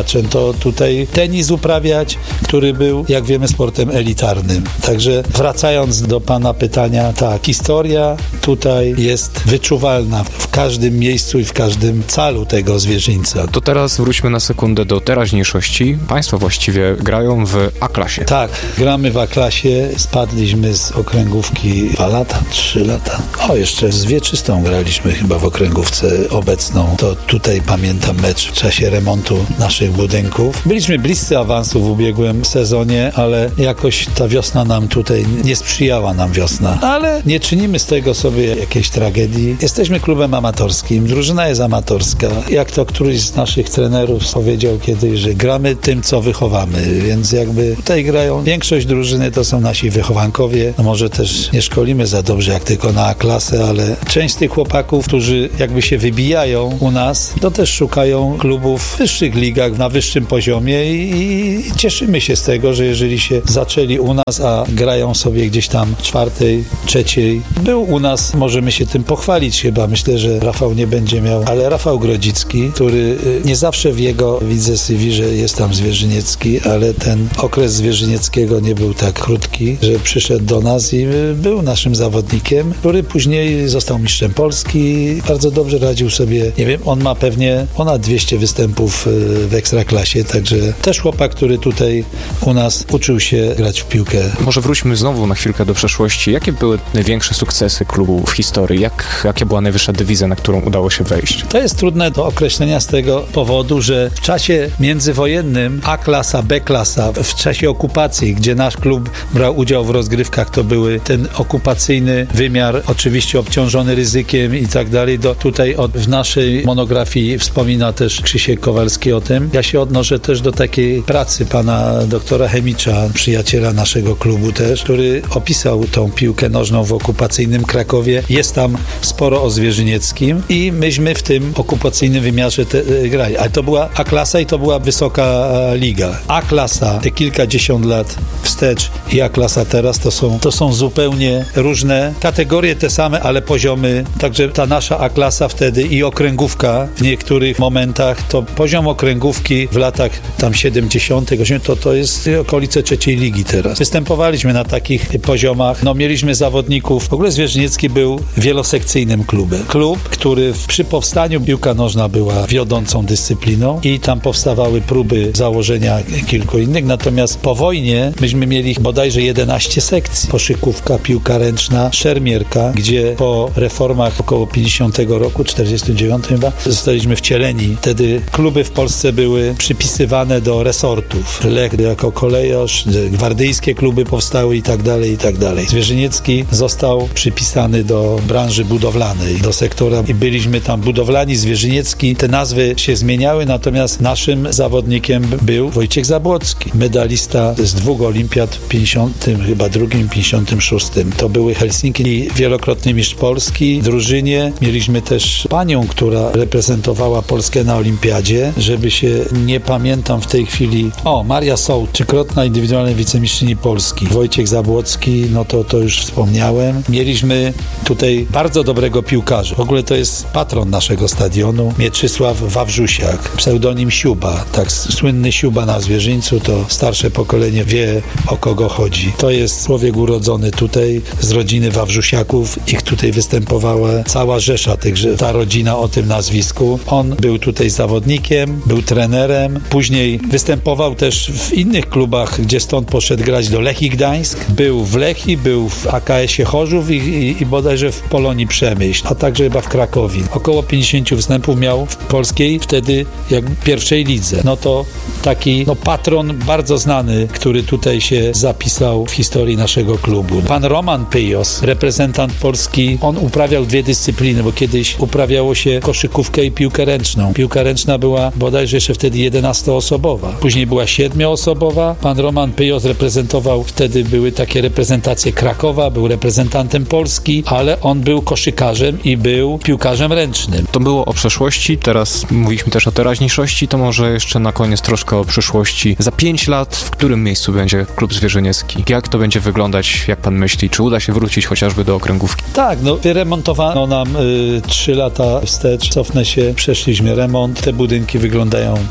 albo tutaj tenis uprawiać, który był, jak wiemy, sportem elitarnym. Także wracając do pana pytania, tak, historia tutaj jest wyczuwalna w każdym miejscu i w każdym calu tego zwierzyńca. To teraz wróćmy na sekundę do teraźniejszości. Państwo właściwie grają w A-klasie. Tak, gramy w A-klasie. Spadliśmy z okręgówki dwa lata, trzy lata. O, jeszcze z Wieczystą graliśmy chyba w okręgówce obecną. To tutaj pamiętam mecz w czasie remontu naszych budynków. Byliśmy bliscy awansu w ubiegłym sezonie, ale jakoś ta wiosna nam tutaj nie sprzyjała nam wiosna. Ale nie czynimy z tego sobie jakiejś tragedii. Jesteśmy klubem amatorskim, drużyna jest amatorska. Jak to któryś z naszych trenerów powiedział kiedyś, że gramy tym, co wychowamy, więc jakby tutaj grają, większość drużyny to są nasi wychowankowie. No może też nie szkolimy za dobrze, jak tylko na A-klasę, ale część z tych chłopaków, którzy jakby się wybijają u nas, to też szukają klubów w wyższych ligach, na wyższym poziomie i, i cieszymy się z tego, że jeżeli się zaczęli u nas, a grają sobie gdzieś tam czwartej, trzeciej, był u nas, możemy się tym pochwalić chyba. Myślę, że Rafał nie będzie miał, ale Rafał Grodzicki, który nie zawsze w jego, widzę C V, że jest tam Zwierzyniecki, ale ten okres Zwierzynieckiego nie był tak krótki, że przyszedł do nas i był naszym zawodnikiem, który później został mistrzem Polski. Bardzo dobrze radził sobie. Nie wiem, on ma pewnie ponad dwieście występów w Ekstraklasie, także też chłopak, który tutaj u nas uczył się grać w piłkę. Może wróćmy znowu na chwilkę do przeszłości. Jakie były największe sukcesy klubu w historii? Jak, jakie była najwyższa dywizja, na którą udało się wejść? To jest trudne do określenia z tego powodu, że w czasie międzywojennym A-klasa, B-klasa, w czasie okupacji, gdzie nasz klub brał udział w rozgrywkach, to były ten okupacyjny wymiar, oczywiście obciążony ryzykiem i tak dalej. Do, tutaj od, w naszej monografii wspomina też Krzysiek Kowalski o tym. Ja się odnoszę też do takiej pracy pana doktora Chemicza, przyjaciela naszego klubu też, który opisał tą piłkę nożną w okupacyjnym Krakowie. Jest tam sporo o Zwierzynieckim i myśmy w tym okupacyjnym wymiarze te, e, grali. Ale to była A-klasa i to była wysoka liga. A-klasa te kilkadziesiąt lat wstecz i A-klasa teraz to są, to są zupełnie różne kategorie, te same, ale poziomy. Także ta nasza A-klasa wtedy i okręgówka w niektórych momentach, to poziom okręgówki w latach tam siedemdziesiątych, osiemdziesiątych, to to jest okolice trzeciej ligi teraz. Występowaliśmy na takich poziomach. No mieliśmy zawodników. W ogóle Zwierzyniecki był wielosekcyjnym klubem. Klub, który w, przy powstaniu piłka nożna była wiodącą dyscypliną i tam powstawały próby założenia kilku innych. Natomiast po wojnie myśmy mieli bodajże jedenaście sekcji. Koszykówka, piłka ręczna, szermierka, gdzie po reformach około pięćdziesiątego roku, czterdziestym dziewiątym chyba, zostaliśmy wcieleni. Wtedy kluby w Polsce były przypisywane do resortów. Lech jako kolejorz, gwardyjskie kluby powstały i tak dalej, i tak dalej. Zwierzyniecki został przypisany do branży budowlanej, do sektora i byliśmy tam budowlani, Zwierzyniecki. Te nazwy się zmieniały, natomiast naszym zawodnikiem był Wojciech Zabłocki, medalista z dwóch olimpiad w pięćdziesiątym chyba drugim, pięćdziesiątym szóstym. To były Helsinki i wielokrotny mistrz Polski. W drużynie mieliśmy też panią, która reprezentowała Polskę na olimpiadzie, żeby się, nie pamiętam w tej chwili, o, Maria Sołt, trzykrotna indywidualna wicemistrzyni Polski. Wojciech Zabłocki, no to to już wspomniałem. Mieliśmy tutaj bardzo dobrego piłkarza. W ogóle to jest patron naszego stadionu, Mieczysław Wawrzusiak, pseudonim Siuba. Tak, słynny Siuba na Zwierzyńcu, to starsze pokolenie wie, o kogo chodzi. To jest człowiek urodzony tutaj z rodziny Wawrzusiaków. Ich tutaj występowała cała rzesza tych, ta rodzina o tym nazwisku. On był tutaj zawodnikiem, był trenerem, później występował też w innych klubach, gdzie stąd poszedł grać do Lechii Gdańsk. Był w Lechii, był w A K S-ie Chorzów i, i, i bodajże w Polonii Przemyśl, a także chyba w Krakowie. Około pięćdziesiąt występów miał w polskiej, wtedy jak pierwszej lidze. No to taki no, patron bardzo znany, który tutaj się zapisał w historii naszego klubu. Pan Roman Pyjos, reprezentant Polski, on uprawiał dwie dyscypliny, bo kiedyś uprawiało się koszykówkę i piłkę ręczną. Piłka ręczna była bodajże jeszcze wtedy jedenastoosobowa. Później była siedmioosobowa. Pan Roman Pyjos reprezentował, wtedy były takie reprezentacje Krakowa, był reprezentantem Polski, ale on był koszykarzem i był piłkarzem ręcznym. To było o przeszłości, teraz mówiliśmy też o teraźniejszości, to może jeszcze na koniec troszkę o przyszłości. Za pięć lat w którym miejscu będzie klub Zwierzyniecki? Jak to będzie wyglądać, jak pan myśli? Czy uda się wrócić chociażby do okręgówki? Tak, no wyremontowano nam y, trzy lata wstecz, cofnę się, przeszliśmy remont, te budynki wyglądają może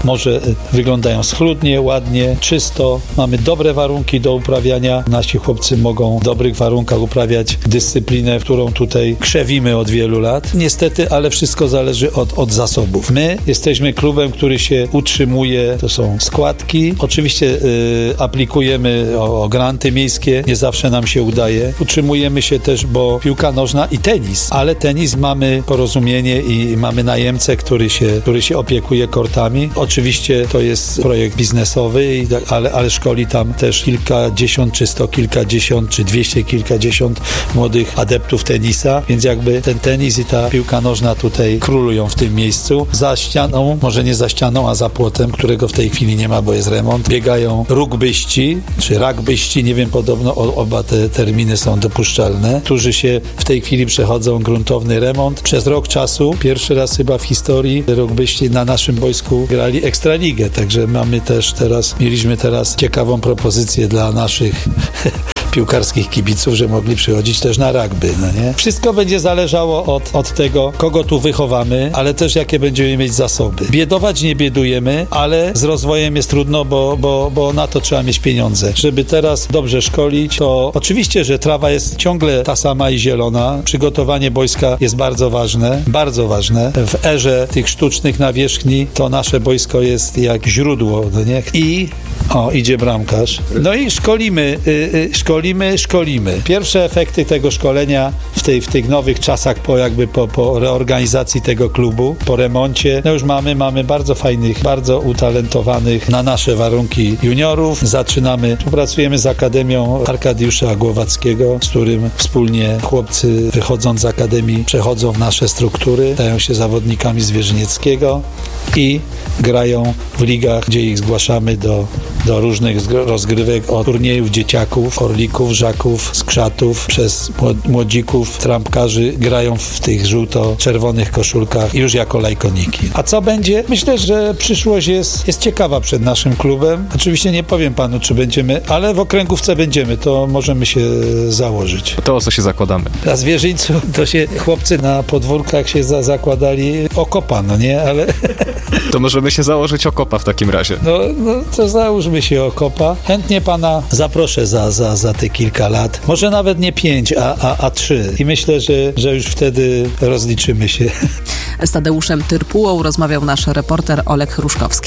wyglądają schludnie, ładnie, czysto. Mamy dobre warunki do uprawiania. Nasi chłopcy mogą w dobrych warunkach uprawiać dyscyplinę, którą tutaj krzewimy od wielu lat. Niestety, ale wszystko zależy od, od zasobów. My jesteśmy klubem, który się utrzymuje, to są składki. Oczywiście y, aplikujemy o, o granty miejskie, nie zawsze nam się udaje. Utrzymujemy się też, bo piłka nożna i tenis, ale tenis mamy porozumienie i mamy najemcę, który się, który się opiekuje kortami. Oczywiście to jest projekt biznesowy, i, ale, ale szkoli tam też kilkadziesiąt, czy sto kilkadziesiąt, czy dwieście kilkadziesiąt młodych adeptów tenisa, więc jakby ten tenis i ta piłka nożna tutaj królują w tym miejscu. Za ścianą, może nie za ścianą, a za płotem, którego w tej chwili nie ma, bo jest remont, biegają rugbyści, czy rugbyści, nie wiem, podobno oba te terminy są dopuszczalne, którzy się w tej chwili przechodzą gruntowny remont. Przez rok czasu, pierwszy raz chyba w historii, rugbyści na naszym boisku grali Ekstraligę, także mamy też teraz, mieliśmy teraz ciekawą propozycję dla naszych piłkarskich kibiców, że mogli przychodzić też na rugby, no nie? Wszystko będzie zależało od, od tego, kogo tu wychowamy, ale też jakie będziemy mieć zasoby. Biedować nie biedujemy, ale z rozwojem jest trudno, bo, bo, bo na to trzeba mieć pieniądze. Żeby teraz dobrze szkolić, to oczywiście, że trawa jest ciągle ta sama i zielona. Przygotowanie boiska jest bardzo ważne, bardzo ważne. W erze tych sztucznych nawierzchni to nasze boisko jest jak źródło, no nie? I o, idzie bramkarz. No i szkolimy, y, y, szkolimy, szkolimy. Pierwsze efekty tego szkolenia w, tej, w tych nowych czasach, po jakby po, po reorganizacji tego klubu, po remoncie, no już mamy, mamy bardzo fajnych, bardzo utalentowanych na nasze warunki juniorów. Zaczynamy, współpracujemy z Akademią Arkadiusza Głowackiego, z którym wspólnie chłopcy wychodząc z Akademii przechodzą w nasze struktury, stają się zawodnikami Zwierzynieckiego i grają w ligach, gdzie ich zgłaszamy do, do różnych rozgrywek, od turniejów dzieciaków, orlików, żaków, skrzatów, przez młodzików, trampkarzy, grają w tych żółto-czerwonych koszulkach już jako lajkoniki. A co będzie? Myślę, że przyszłość jest, jest ciekawa przed naszym klubem. Oczywiście nie powiem panu, czy będziemy, ale w okręgówce będziemy, to możemy się założyć. To o co się zakładamy? Na Zwierzyńcu to się chłopcy na podwórkach się za, zakładali okopa, no nie, ale... To możemy się założyć okopa w takim razie. No, no to załóżmy się okopa. Chętnie pana zaproszę za, za, za te kilka lat. Może nawet nie pięć, a, a, a trzy. I myślę, że, że już wtedy rozliczymy się. Z Tadeuszem Tyrpułą rozmawiał nasz reporter Olek Hruszkowski.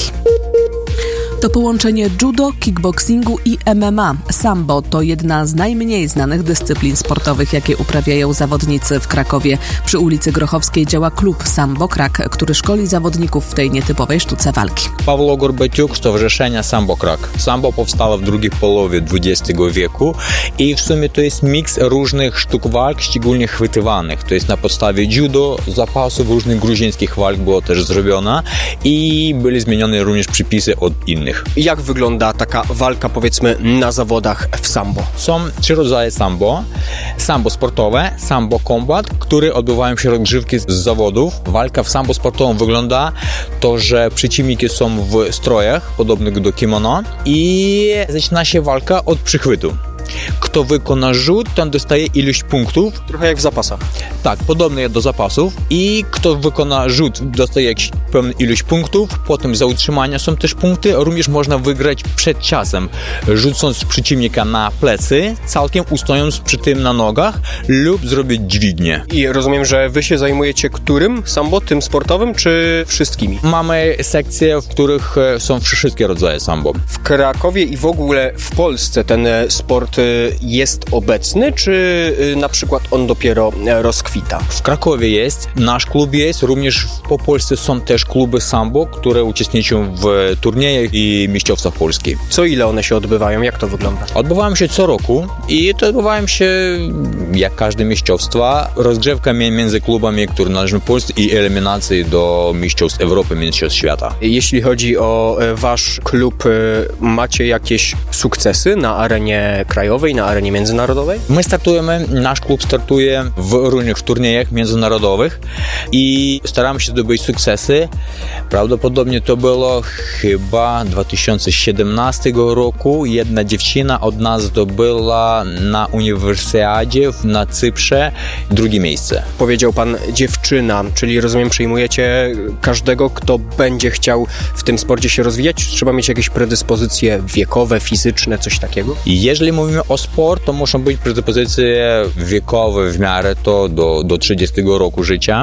To połączenie judo, kickboxingu i M M A. Sambo to jedna z najmniej znanych dyscyplin sportowych, jakie uprawiają zawodnicy w Krakowie. Przy ulicy Grochowskiej działa klub Sambo Krak, który szkoli zawodników w tej nietypowej sztuce walki. Pawło Gorbatiuk, Stowarzyszenia Sambo Krak. Sambo powstało w drugiej połowie dwudziestego wieku i w sumie to jest miks różnych sztuk walk, szczególnie chwytywanych. To jest na podstawie judo, zapasów różnych gruzińskich walk było też zrobione i były zmienione również przepisy od innych. Jak wygląda taka walka, powiedzmy, na zawodach w sambo? Są trzy rodzaje sambo. Sambo sportowe, sambo combat, które odbywają się rozgrzewki z zawodów. Walka w sambo sportowym wygląda to, że przeciwniki są w strojach podobnych do kimono i zaczyna się walka od przychwytu. Kto wykona rzut, ten dostaje ilość punktów. Trochę jak w zapasach. Tak, podobnie jak do zapasów. I kto wykona rzut, dostaje jakąś pewną ilość punktów. Potem za utrzymania są też punkty. Również można wygrać przed czasem, rzucąc przeciwnika na plecy, całkiem ustojąc przy tym na nogach lub zrobić dźwignię. I rozumiem, że wy się zajmujecie którym sambo? Tym sportowym, czy wszystkimi? Mamy sekcje, w których są wszystkie rodzaje sambo. W Krakowie i w ogóle w Polsce ten sport jest obecny, czy na przykład on dopiero rozkwita? W Krakowie jest, nasz klub jest, również po Polsce są też kluby sambo, które uczestniczą w turniejach i mistrzostwach Polski. Co ile one się odbywają? Jak to wygląda? Odbywają się co roku i to odbywają się jak każde mistrzostwa. Rozgrzewka między klubami, które należą Polsce i eliminacje do mistrzostw Europy, mistrzostw świata. Jeśli chodzi o wasz klub, macie jakieś sukcesy na arenie krajowej? narodowej, na arenie międzynarodowej? My startujemy, nasz klub startuje w różnych turniejach międzynarodowych i staramy się zdobyć sukcesy. Prawdopodobnie to było chyba dwa tysiące siedemnastego roku. Jedna dziewczyna od nas zdobyła na uniwersjadzie na Cyprze drugie miejsce. Powiedział pan dziewczyna, czyli rozumiem, przyjmujecie każdego, kto będzie chciał w tym sporcie się rozwijać? Czy trzeba mieć jakieś predyspozycje wiekowe, fizyczne, coś takiego? Jeżeli mówimy o sport, to muszą być predyspozycje wiekowe w miarę to do, do trzydziestego roku życia.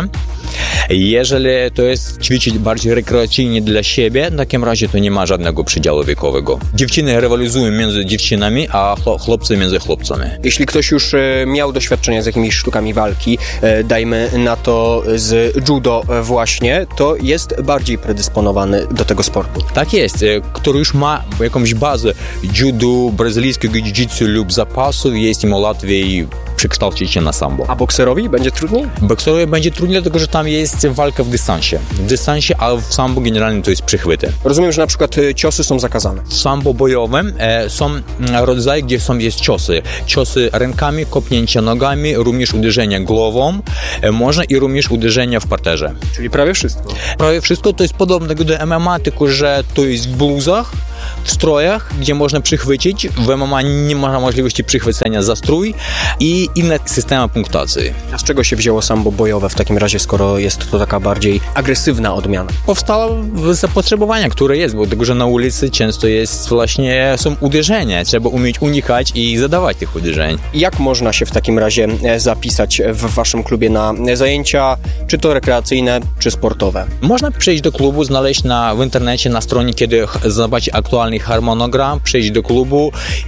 Jeżeli to jest ćwiczyć bardziej rekreacyjnie dla siebie, w takim razie to nie ma żadnego przedziału wiekowego. Dziewczyny rywalizują między dziewczynami, a chłopcy między chłopcami. Jeśli ktoś już miał doświadczenie z jakimiś sztukami walki, dajmy na to z judo właśnie, to jest bardziej predysponowany do tego sportu. Tak jest. Który już ma jakąś bazę judo, brazylijskiego jiu-jitsu lub zapasu, jest mu łatwiej przekształcić się na sambo. A bokserowi będzie trudniej? Bokserowi będzie trudniej, dlatego że tam jest walka w dystansie. W dystansie, a w sambo generalnie to jest przychwyty. Rozumiem, że na przykład ciosy są zakazane. W sambo bojowym e, są rodzaje, gdzie są jest ciosy. Ciosy rękami, kopnięcia nogami, również uderzenia głową, e, można i również uderzenia w parterze. Czyli prawie wszystko. Prawie wszystko to jest podobne do M M A, tylko że to jest w bluzach, w strojach, gdzie można przychwycić. W M M A nie ma możliwości przychwycenia za strój i inne systemy punktacji. A z czego się wzięło sambo bojowe w takim razie, skoro jest to taka bardziej agresywna odmiana? Powstało zapotrzebowanie, które jest, bo tego, że na ulicy często jest właśnie, są uderzenia. Trzeba umieć unikać i zadawać tych uderzeń. Jak można się w takim razie zapisać w waszym klubie na zajęcia, czy to rekreacyjne, czy sportowe? Można przyjść do klubu, znaleźć na, w internecie na stronie, kiedy zobaczyć aktualny harmonogram, przyjść do klubu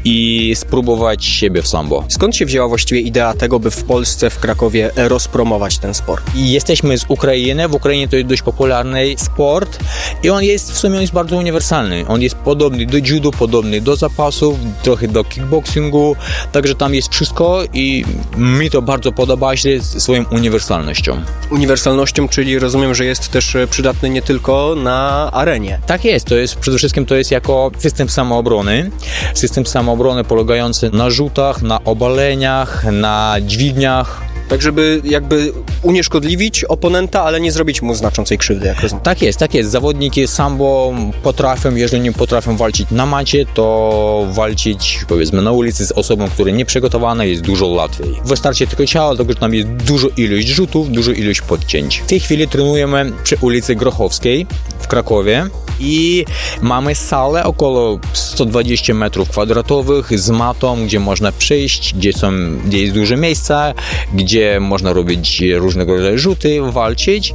i spróbować siebie w sambo. Skąd się wzięła właściwie idea tego, by w Polsce, w Krakowie rozpromować ten sport? Jesteśmy z Ukrainy. W Ukrainie to jest dość popularny sport i on jest w sumie jest bardzo uniwersalny. On jest podobny do judo, podobny do zapasów, trochę do kickboxingu, także tam jest wszystko i mi to bardzo podoba się swoją uniwersalnością. Uniwersalnością, czyli rozumiem, że jest też przydatny nie tylko na arenie. Tak jest, to jest przede wszystkim to jest jako system samoobrony. System samoobrony polegający na rzutach, na obaleniach, na dźwigniach. Tak, żeby jakby unieszkodliwić oponenta, ale nie zrobić mu znaczącej krzywdy, jak rozumiem. Tak jest, tak jest. Zawodniki sambo potrafią, jeżeli nie potrafią walczyć na macie, to walczyć, powiedzmy, na ulicy z osobą, która nie przygotowana, jest dużo łatwiej. Wystarczy tylko ciało, dlatego że tam jest dużo ilość rzutów, dużo ilość podcięć. W tej chwili trenujemy przy ulicy Grochowskiej w Krakowie i mamy salę około sto dwadzieścia metrów kwadratowych z matą, gdzie można przyjść, gdzie, są, gdzie jest duże miejsca, gdzie można robić różnego rodzaju rzuty, walczyć.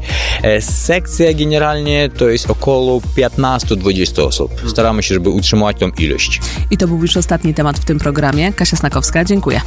Sekcja generalnie to jest około piętnaście do dwudziestu osób. Staramy się, żeby utrzymać tą ilość. I to był już ostatni temat w tym programie. Kasia Snakowska, dziękuję.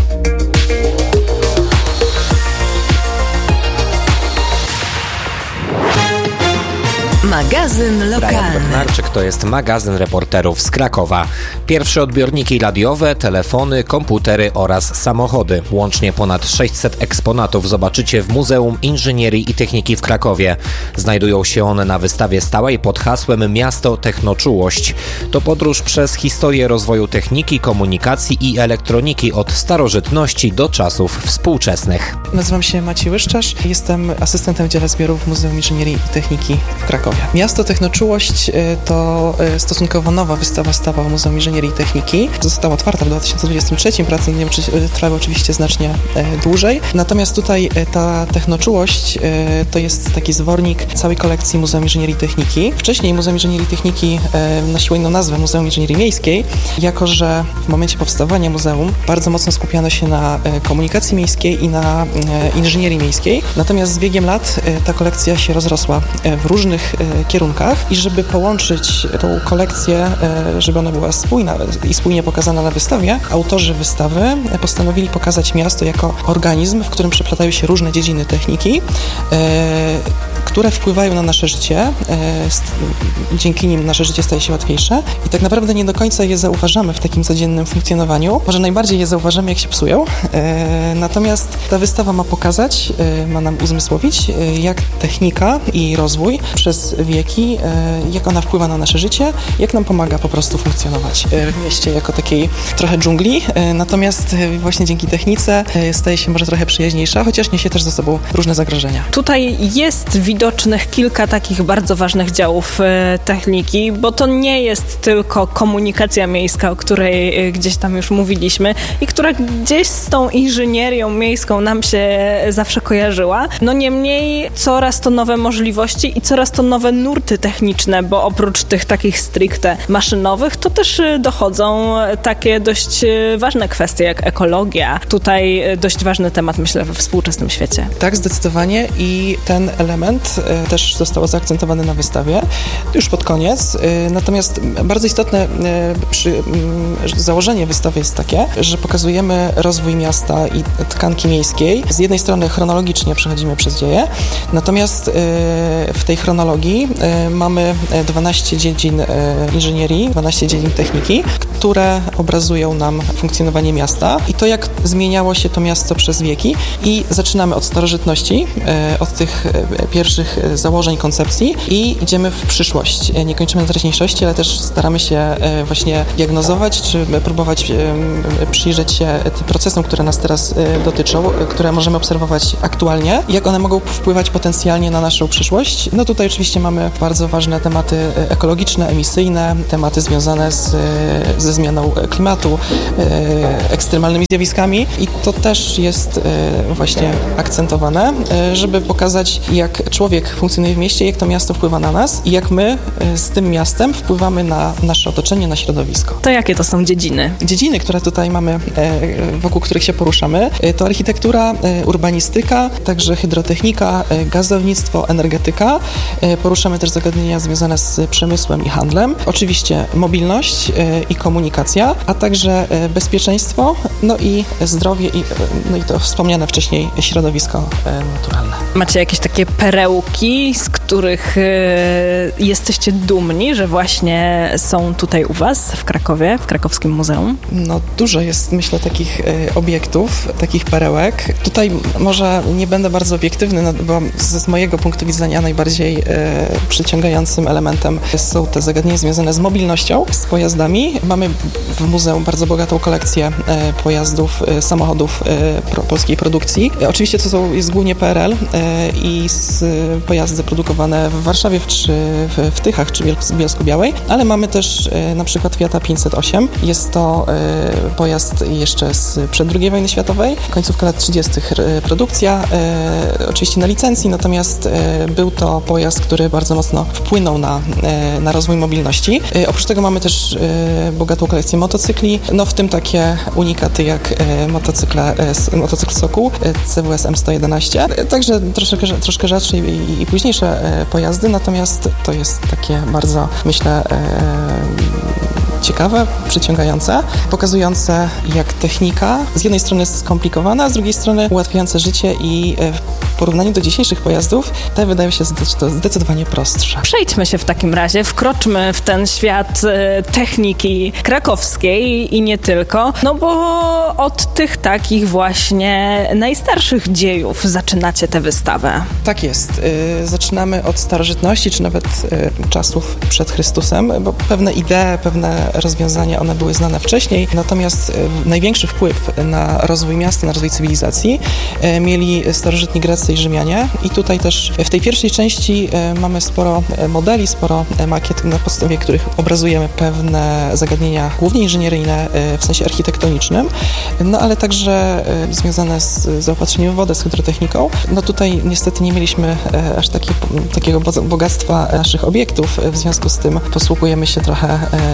Magazyn lokalny. Bednarczyk to jest magazyn reporterów z Krakowa. Pierwsze odbiorniki radiowe, telefony, komputery oraz samochody. Łącznie ponad sześćset eksponatów zobaczycie w Muzeum Inżynierii i Techniki w Krakowie. Znajdują się one na wystawie stałej pod hasłem Miasto Technoczułość. To podróż przez historię rozwoju techniki, komunikacji i elektroniki od starożytności do czasów współczesnych. Nazywam się Maciej Łyszczarz, jestem asystentem w dziale zbiorów w Muzeum Inżynierii i Techniki w Krakowie. Miasto Technoczułość to stosunkowo nowa wystawa stała w Muzeum Inżynierii i Techniki. Została otwarta w dwa tysiące dwudziestym trzecim, prace nie wiem, czy trwały oczywiście znacznie dłużej. Natomiast tutaj ta Technoczułość to jest taki zwornik całej kolekcji Muzeum Inżynierii i Techniki. Wcześniej Muzeum Inżynierii i Techniki nosiło inną nazwę, Muzeum Inżynierii Miejskiej, jako że w momencie powstawania muzeum bardzo mocno skupiano się na komunikacji miejskiej i na inżynierii miejskiej. Natomiast z biegiem lat ta kolekcja się rozrosła w różnych kierunkach i żeby połączyć tą kolekcję, żeby ona była spójna i spójnie pokazana na wystawie, autorzy wystawy postanowili pokazać miasto jako organizm, w którym przeplatają się różne dziedziny techniki, które wpływają na nasze życie. Dzięki nim nasze życie staje się łatwiejsze i tak naprawdę nie do końca je zauważamy w takim codziennym funkcjonowaniu. Może najbardziej je zauważamy, jak się psują. Natomiast ta wystawa ma pokazać, ma nam uzmysłowić, jak technika i rozwój przez wieki, jak ona wpływa na nasze życie, jak nam pomaga po prostu funkcjonować w mieście jako takiej trochę dżungli. Natomiast właśnie dzięki technice staje się może trochę przyjaźniejsza, chociaż niesie też ze sobą różne zagrożenia. Tutaj jest widocznych kilka takich bardzo ważnych działów techniki, bo to nie jest tylko komunikacja miejska, o której gdzieś tam już mówiliśmy i która gdzieś z tą inżynierią miejską nam się zawsze kojarzyła. No niemniej coraz to nowe możliwości i coraz to nowe nurty techniczne, bo oprócz tych takich stricte maszynowych, to też dochodzą takie dość ważne kwestie jak ekologia. Tutaj dość ważny temat, myślę, we współczesnym świecie. Tak, zdecydowanie i ten element też został zaakcentowany na wystawie już pod koniec. Natomiast bardzo istotne przy, założenie wystawy jest takie, że pokazujemy rozwój miasta i tkanki miejskiej. Z jednej strony chronologicznie przechodzimy przez dzieje, natomiast w tej chronologii mamy dwanaście dziedzin inżynierii, dwanaście dziedzin techniki, które obrazują nam funkcjonowanie miasta i to, jak zmieniało się to miasto przez wieki i zaczynamy od starożytności, od tych pierwszych założeń, koncepcji i idziemy w przyszłość. Nie kończymy na teraźniejszości, ale też staramy się właśnie diagnozować, czy próbować przyjrzeć się tym procesom, które nas teraz dotyczą, które możemy obserwować aktualnie, jak one mogą wpływać potencjalnie na naszą przyszłość. No tutaj oczywiście mamy bardzo ważne tematy ekologiczne, emisyjne, tematy związane z, ze zmianą klimatu, ekstremalnymi zjawiskami i to też jest właśnie akcentowane, żeby pokazać, jak człowiek funkcjonuje w mieście, jak to miasto wpływa na nas i jak my z tym miastem wpływamy na nasze otoczenie, na środowisko. To jakie to są dziedziny? Dziedziny, które tutaj mamy, wokół których się poruszamy, to architektura, urbanistyka, także hydrotechnika, gazownictwo, energetyka. Poruszamy też zagadnienia związane z przemysłem i handlem. Oczywiście mobilność i komunikacja, a także bezpieczeństwo, no i zdrowie i, no i to wspomniane wcześniej środowisko naturalne. Macie jakieś takie perełki, z których jesteście dumni, że właśnie są tutaj u was w Krakowie, w Krakowskim Muzeum? No dużo jest, myślę, takich obiektów, takich perełek. Tutaj może nie będę bardzo obiektywny, no, bo z mojego punktu widzenia najbardziej przyciągającym elementem są te zagadnienia związane z mobilnością, z pojazdami. Mamy w muzeum bardzo bogatą kolekcję pojazdów, samochodów polskiej produkcji. Oczywiście to są, jest głównie P R L i pojazdy produkowane w Warszawie czy w, w Tychach czy w Bielsku-Białej, ale mamy też na przykład Fiata pięćset osiem. Jest to pojazd jeszcze sprzed drugiej wojny światowej, końcówka lat trzydziestych produkcja, oczywiście na licencji, natomiast był to pojazd, który bardzo mocno wpłynął na, na rozwój mobilności. Oprócz tego mamy też bogatą kolekcję motocykli, no w tym takie unikaty jak motocykle, motocykl Sokół, C W S M sto jedenaście, także troszkę, troszkę rzadsze i, i późniejsze pojazdy, natomiast to jest takie bardzo, myślę, ciekawe, przyciągające, pokazujące, jak technika z jednej strony jest skomplikowana, a z drugiej strony ułatwiające życie i w porównaniu do dzisiejszych pojazdów te wydają się zdecydowanie prostsze. Przejdźmy się w takim razie, wkroczmy w ten świat techniki krakowskiej i nie tylko, no bo od tych takich właśnie najstarszych dziejów zaczynacie tę wystawę. Tak jest. Zaczynamy od starożytności, czy nawet czasów przed Chrystusem, bo pewne idee, pewne rozwiązania, one były znane wcześniej, natomiast największy wpływ na rozwój miasta, na rozwój cywilizacji mieli starożytni Grecy i Rzymianie i tutaj też w tej pierwszej części mamy sporo modeli, sporo makiet, na podstawie których obrazujemy pewne zagadnienia, głównie inżynieryjne w sensie architektonicznym, no ale także związane z zaopatrzeniem w wodę, z hydrotechniką. No tutaj niestety nie mieliśmy aż taki, takiego bogactwa naszych obiektów, w związku z tym posługujemy się trochę modelami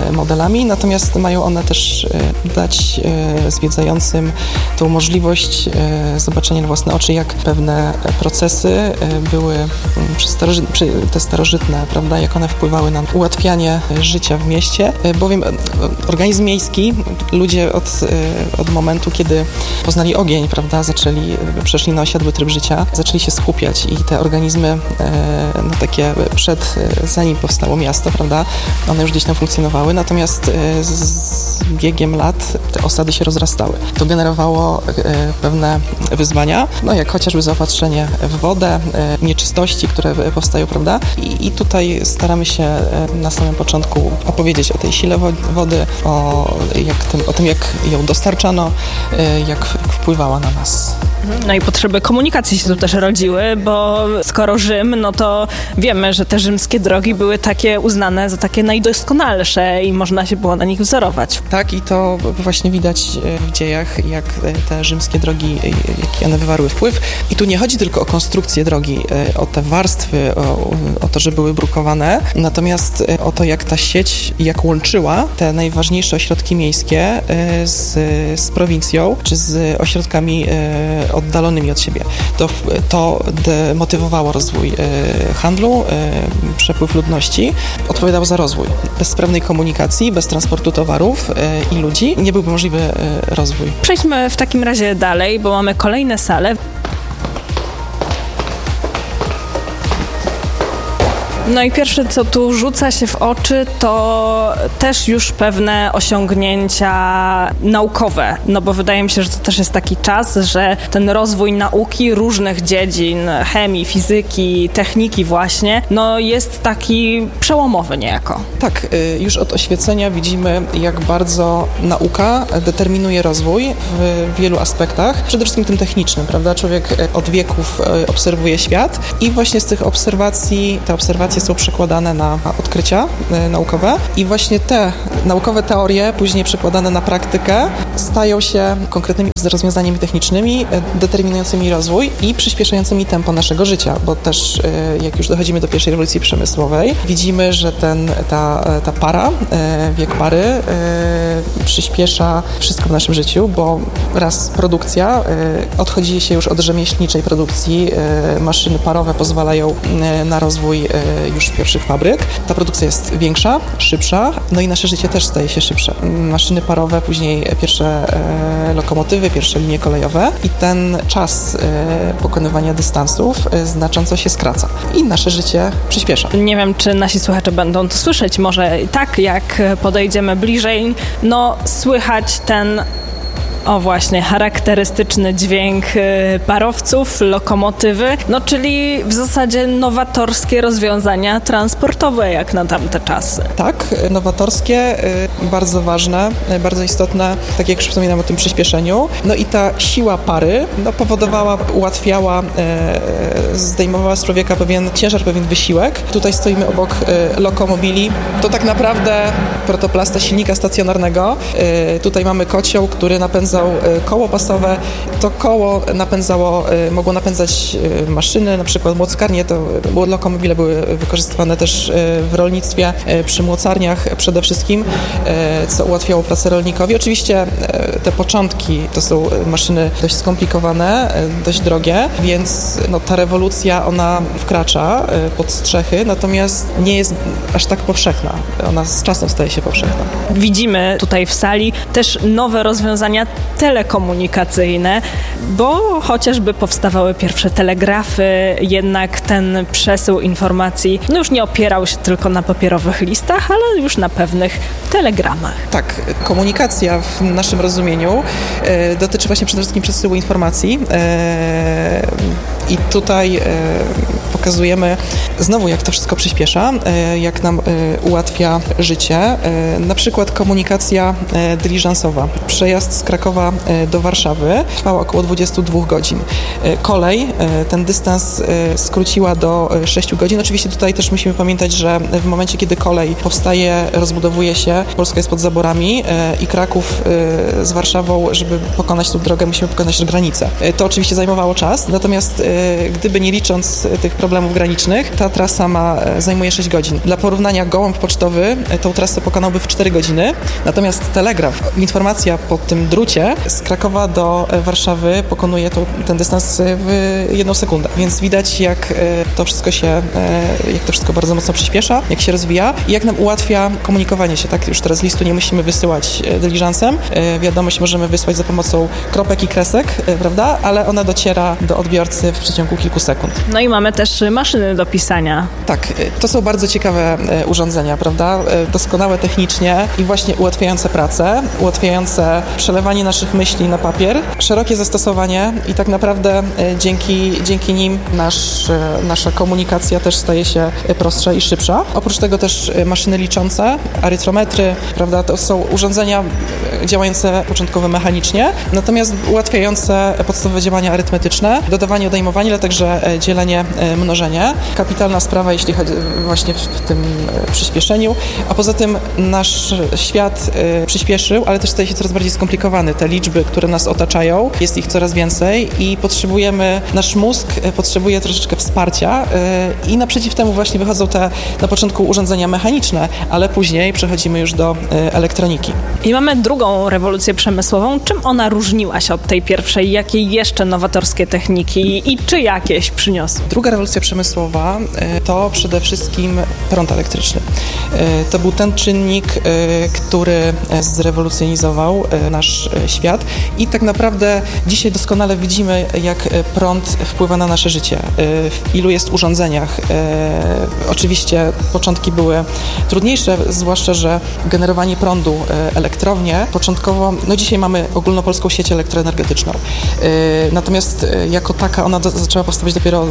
celami, natomiast mają one też dać zwiedzającym tą możliwość zobaczenia na własne oczy, jak pewne procesy były przez starożyt, te starożytne, prawda, jak one wpływały na ułatwianie życia w mieście, bowiem organizm miejski, ludzie od, od momentu, kiedy poznali ogień, prawda, zaczęli, przeszli na osiadły tryb życia, zaczęli się skupiać i te organizmy, no takie przed, zanim powstało miasto, prawda, one już gdzieś tam funkcjonowały, natomiast z biegiem lat te osady się rozrastały. To generowało pewne wyzwania, no jak chociażby zaopatrzenie w wodę, nieczystości, które powstają, prawda, i, i tutaj staramy się na samym początku opowiedzieć o tej sile wody, o, jak tym, o tym, jak ją dostarczano, jak wpływała na nas. No i potrzeby komunikacji się tu też rodziły, bo skoro Rzym, no to wiemy, że te rzymskie drogi były takie uznane za takie najdoskonalsze i można się było na nich wzorować. Tak, i to właśnie widać w dziejach, jak te rzymskie drogi, jaki one wywarły wpływ. I tu nie chodzi tylko o konstrukcję drogi, o te warstwy, o, o to, że były brukowane, natomiast o to, jak ta sieć, jak łączyła te najważniejsze ośrodki miejskie z, z prowincją, czy z ośrodkami oddalonymi od siebie. To, to demotywowało rozwój e, handlu, e, przepływ ludności, odpowiadało za rozwój. Bez sprawnej komunikacji, bez transportu towarów e, i ludzi nie byłby możliwy e, rozwój. Przejdźmy w takim razie dalej, bo mamy kolejne sale. No i pierwsze, co tu rzuca się w oczy, to też już pewne osiągnięcia naukowe, no bo wydaje mi się, że to też jest taki czas, że ten rozwój nauki różnych dziedzin, chemii, fizyki, techniki właśnie, no jest taki przełomowy niejako. Tak, już od oświecenia widzimy, jak bardzo nauka determinuje rozwój w wielu aspektach, przede wszystkim tym technicznym, prawda? Człowiek od wieków obserwuje świat i właśnie z tych obserwacji, te obserwacje są przekładane na odkrycia naukowe i właśnie te naukowe teorie, później przekładane na praktykę, stają się konkretnymi rozwiązaniami technicznymi, determinującymi rozwój i przyspieszającymi tempo naszego życia, bo też jak już dochodzimy do pierwszej rewolucji przemysłowej, widzimy, że ten, ta, ta para, wiek pary przyspiesza wszystko w naszym życiu, bo raz produkcja, odchodzi się już od rzemieślniczej produkcji, maszyny parowe pozwalają na rozwój już pierwszych fabryk. Ta produkcja jest większa, szybsza, no i nasze życie też staje się szybsze. Maszyny parowe, później pierwsze e, lokomotywy, pierwsze linie kolejowe i ten czas e, pokonywania dystansów e, znacząco się skraca i nasze życie przyspiesza. Nie wiem, czy nasi słuchacze będą to słyszeć, może tak, jak podejdziemy bliżej, no słychać ten O właśnie, charakterystyczny dźwięk parowców, lokomotywy, no czyli w zasadzie nowatorskie rozwiązania transportowe jak na tamte czasy. Tak, nowatorskie, bardzo ważne, bardzo istotne, tak jak już wspominam o tym przyspieszeniu. No i ta siła pary no, powodowała, ułatwiała, zdejmowała z człowieka pewien ciężar, pewien wysiłek. Tutaj stoimy obok lokomobili. To tak naprawdę protoplasta silnika stacjonarnego. Tutaj mamy kocioł, który napędza koło pasowe. To koło napędzało, mogło napędzać maszyny, na przykład młockarnie, to lokomobile były wykorzystywane też w rolnictwie, przy młocarniach przede wszystkim, co ułatwiało pracę rolnikowi. Oczywiście te początki to są maszyny dość skomplikowane, dość drogie, więc no, ta rewolucja, ona wkracza pod strzechy, natomiast nie jest aż tak powszechna. Ona z czasem staje się powszechna. Widzimy tutaj w sali też nowe rozwiązania telekomunikacyjne, bo chociażby powstawały pierwsze telegrafy, jednak ten przesył informacji no już nie opierał się tylko na papierowych listach, ale już na pewnych telegramach. Tak, komunikacja w naszym rozumieniu e, dotyczy właśnie przede wszystkim przesyłu informacji e, i tutaj e, pokazujemy znowu, jak to wszystko przyspiesza, e, jak nam e, ułatwia życie. E, na przykład komunikacja e, dyliżansowa. Przejazd z Krakowa Krakowa do Warszawy trwała około dwadzieścia dwie godzin. Kolej ten dystans skróciła do sześć godzin. Oczywiście tutaj też musimy pamiętać, że w momencie, kiedy kolej powstaje, rozbudowuje się, Polska jest pod zaborami i Kraków z Warszawą, żeby pokonać tą drogę, musimy pokonać granicę. To oczywiście zajmowało czas, natomiast gdyby nie licząc tych problemów granicznych, ta trasa ma, zajmuje sześć godzin. Dla porównania gołąb pocztowy tą trasę pokonałby w cztery godziny, natomiast telegraf, informacja po tym drucie z Krakowa do Warszawy pokonuje to, ten dystans w jedną sekundę. Więc widać, jak to wszystko się, jak to wszystko bardzo mocno przyspiesza, jak się rozwija i jak nam ułatwia komunikowanie się. Tak, już teraz listu nie musimy wysyłać dyliżansem. Wiadomość możemy wysłać za pomocą kropek i kresek, prawda? Ale ona dociera do odbiorcy w przeciągu kilku sekund. No i mamy też maszyny do pisania. Tak, to są bardzo ciekawe urządzenia, prawda? Doskonałe technicznie i właśnie ułatwiające pracę, ułatwiające przelewanie naszych myśli na papier, szerokie zastosowanie i tak naprawdę dzięki, dzięki nim nasz, nasza komunikacja też staje się prostsza i szybsza. Oprócz tego też maszyny liczące, arytrometry, prawda? To są urządzenia działające początkowo mechanicznie, natomiast ułatwiające podstawowe działania arytmetyczne, dodawanie, odejmowanie, ale także dzielenie, mnożenie. Kapitalna sprawa, jeśli chodzi właśnie w tym przyspieszeniu, a poza tym nasz świat przyspieszył, ale też staje się coraz bardziej skomplikowany. Te liczby, które nas otaczają, jest ich coraz więcej i potrzebujemy, nasz mózg potrzebuje troszeczkę wsparcia i naprzeciw temu właśnie wychodzą te na początku urządzenia mechaniczne, ale później przechodzimy już do elektroniki. I mamy drugą rewolucję przemysłową. Czym ona różniła się od tej pierwszej? Jakie jeszcze nowatorskie techniki i czy jakieś przyniosły? Druga rewolucja przemysłowa to przede wszystkim prąd elektryczny. To był ten czynnik, który zrewolucjonizował nasz świat i tak naprawdę dzisiaj doskonale widzimy, jak prąd wpływa na nasze życie, w ilu jest urządzeniach. Oczywiście początki były trudniejsze, zwłaszcza, że generowanie prądu, elektrownie, początkowo, no dzisiaj mamy ogólnopolską sieć elektroenergetyczną. Natomiast jako taka ona do, zaczęła powstawać dopiero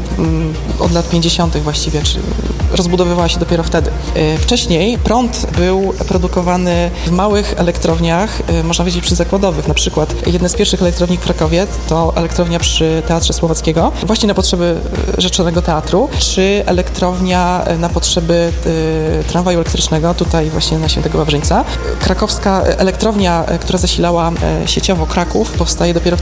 od lat pięćdziesiątych właściwie, czy rozbudowywała się dopiero wtedy. Wcześniej prąd był produkowany w małych elektrowniach, można powiedzieć przyzakładowych. Na przykład jedna z pierwszych elektrowni w Krakowie to elektrownia przy Teatrze Słowackiego, właśnie na potrzeby Rzeczonego Teatru, czy elektrownia na potrzeby y, tramwaju elektrycznego, tutaj właśnie na Świętego Wawrzyńca. Krakowska elektrownia, która zasilała y, sieciowo Kraków, powstaje dopiero w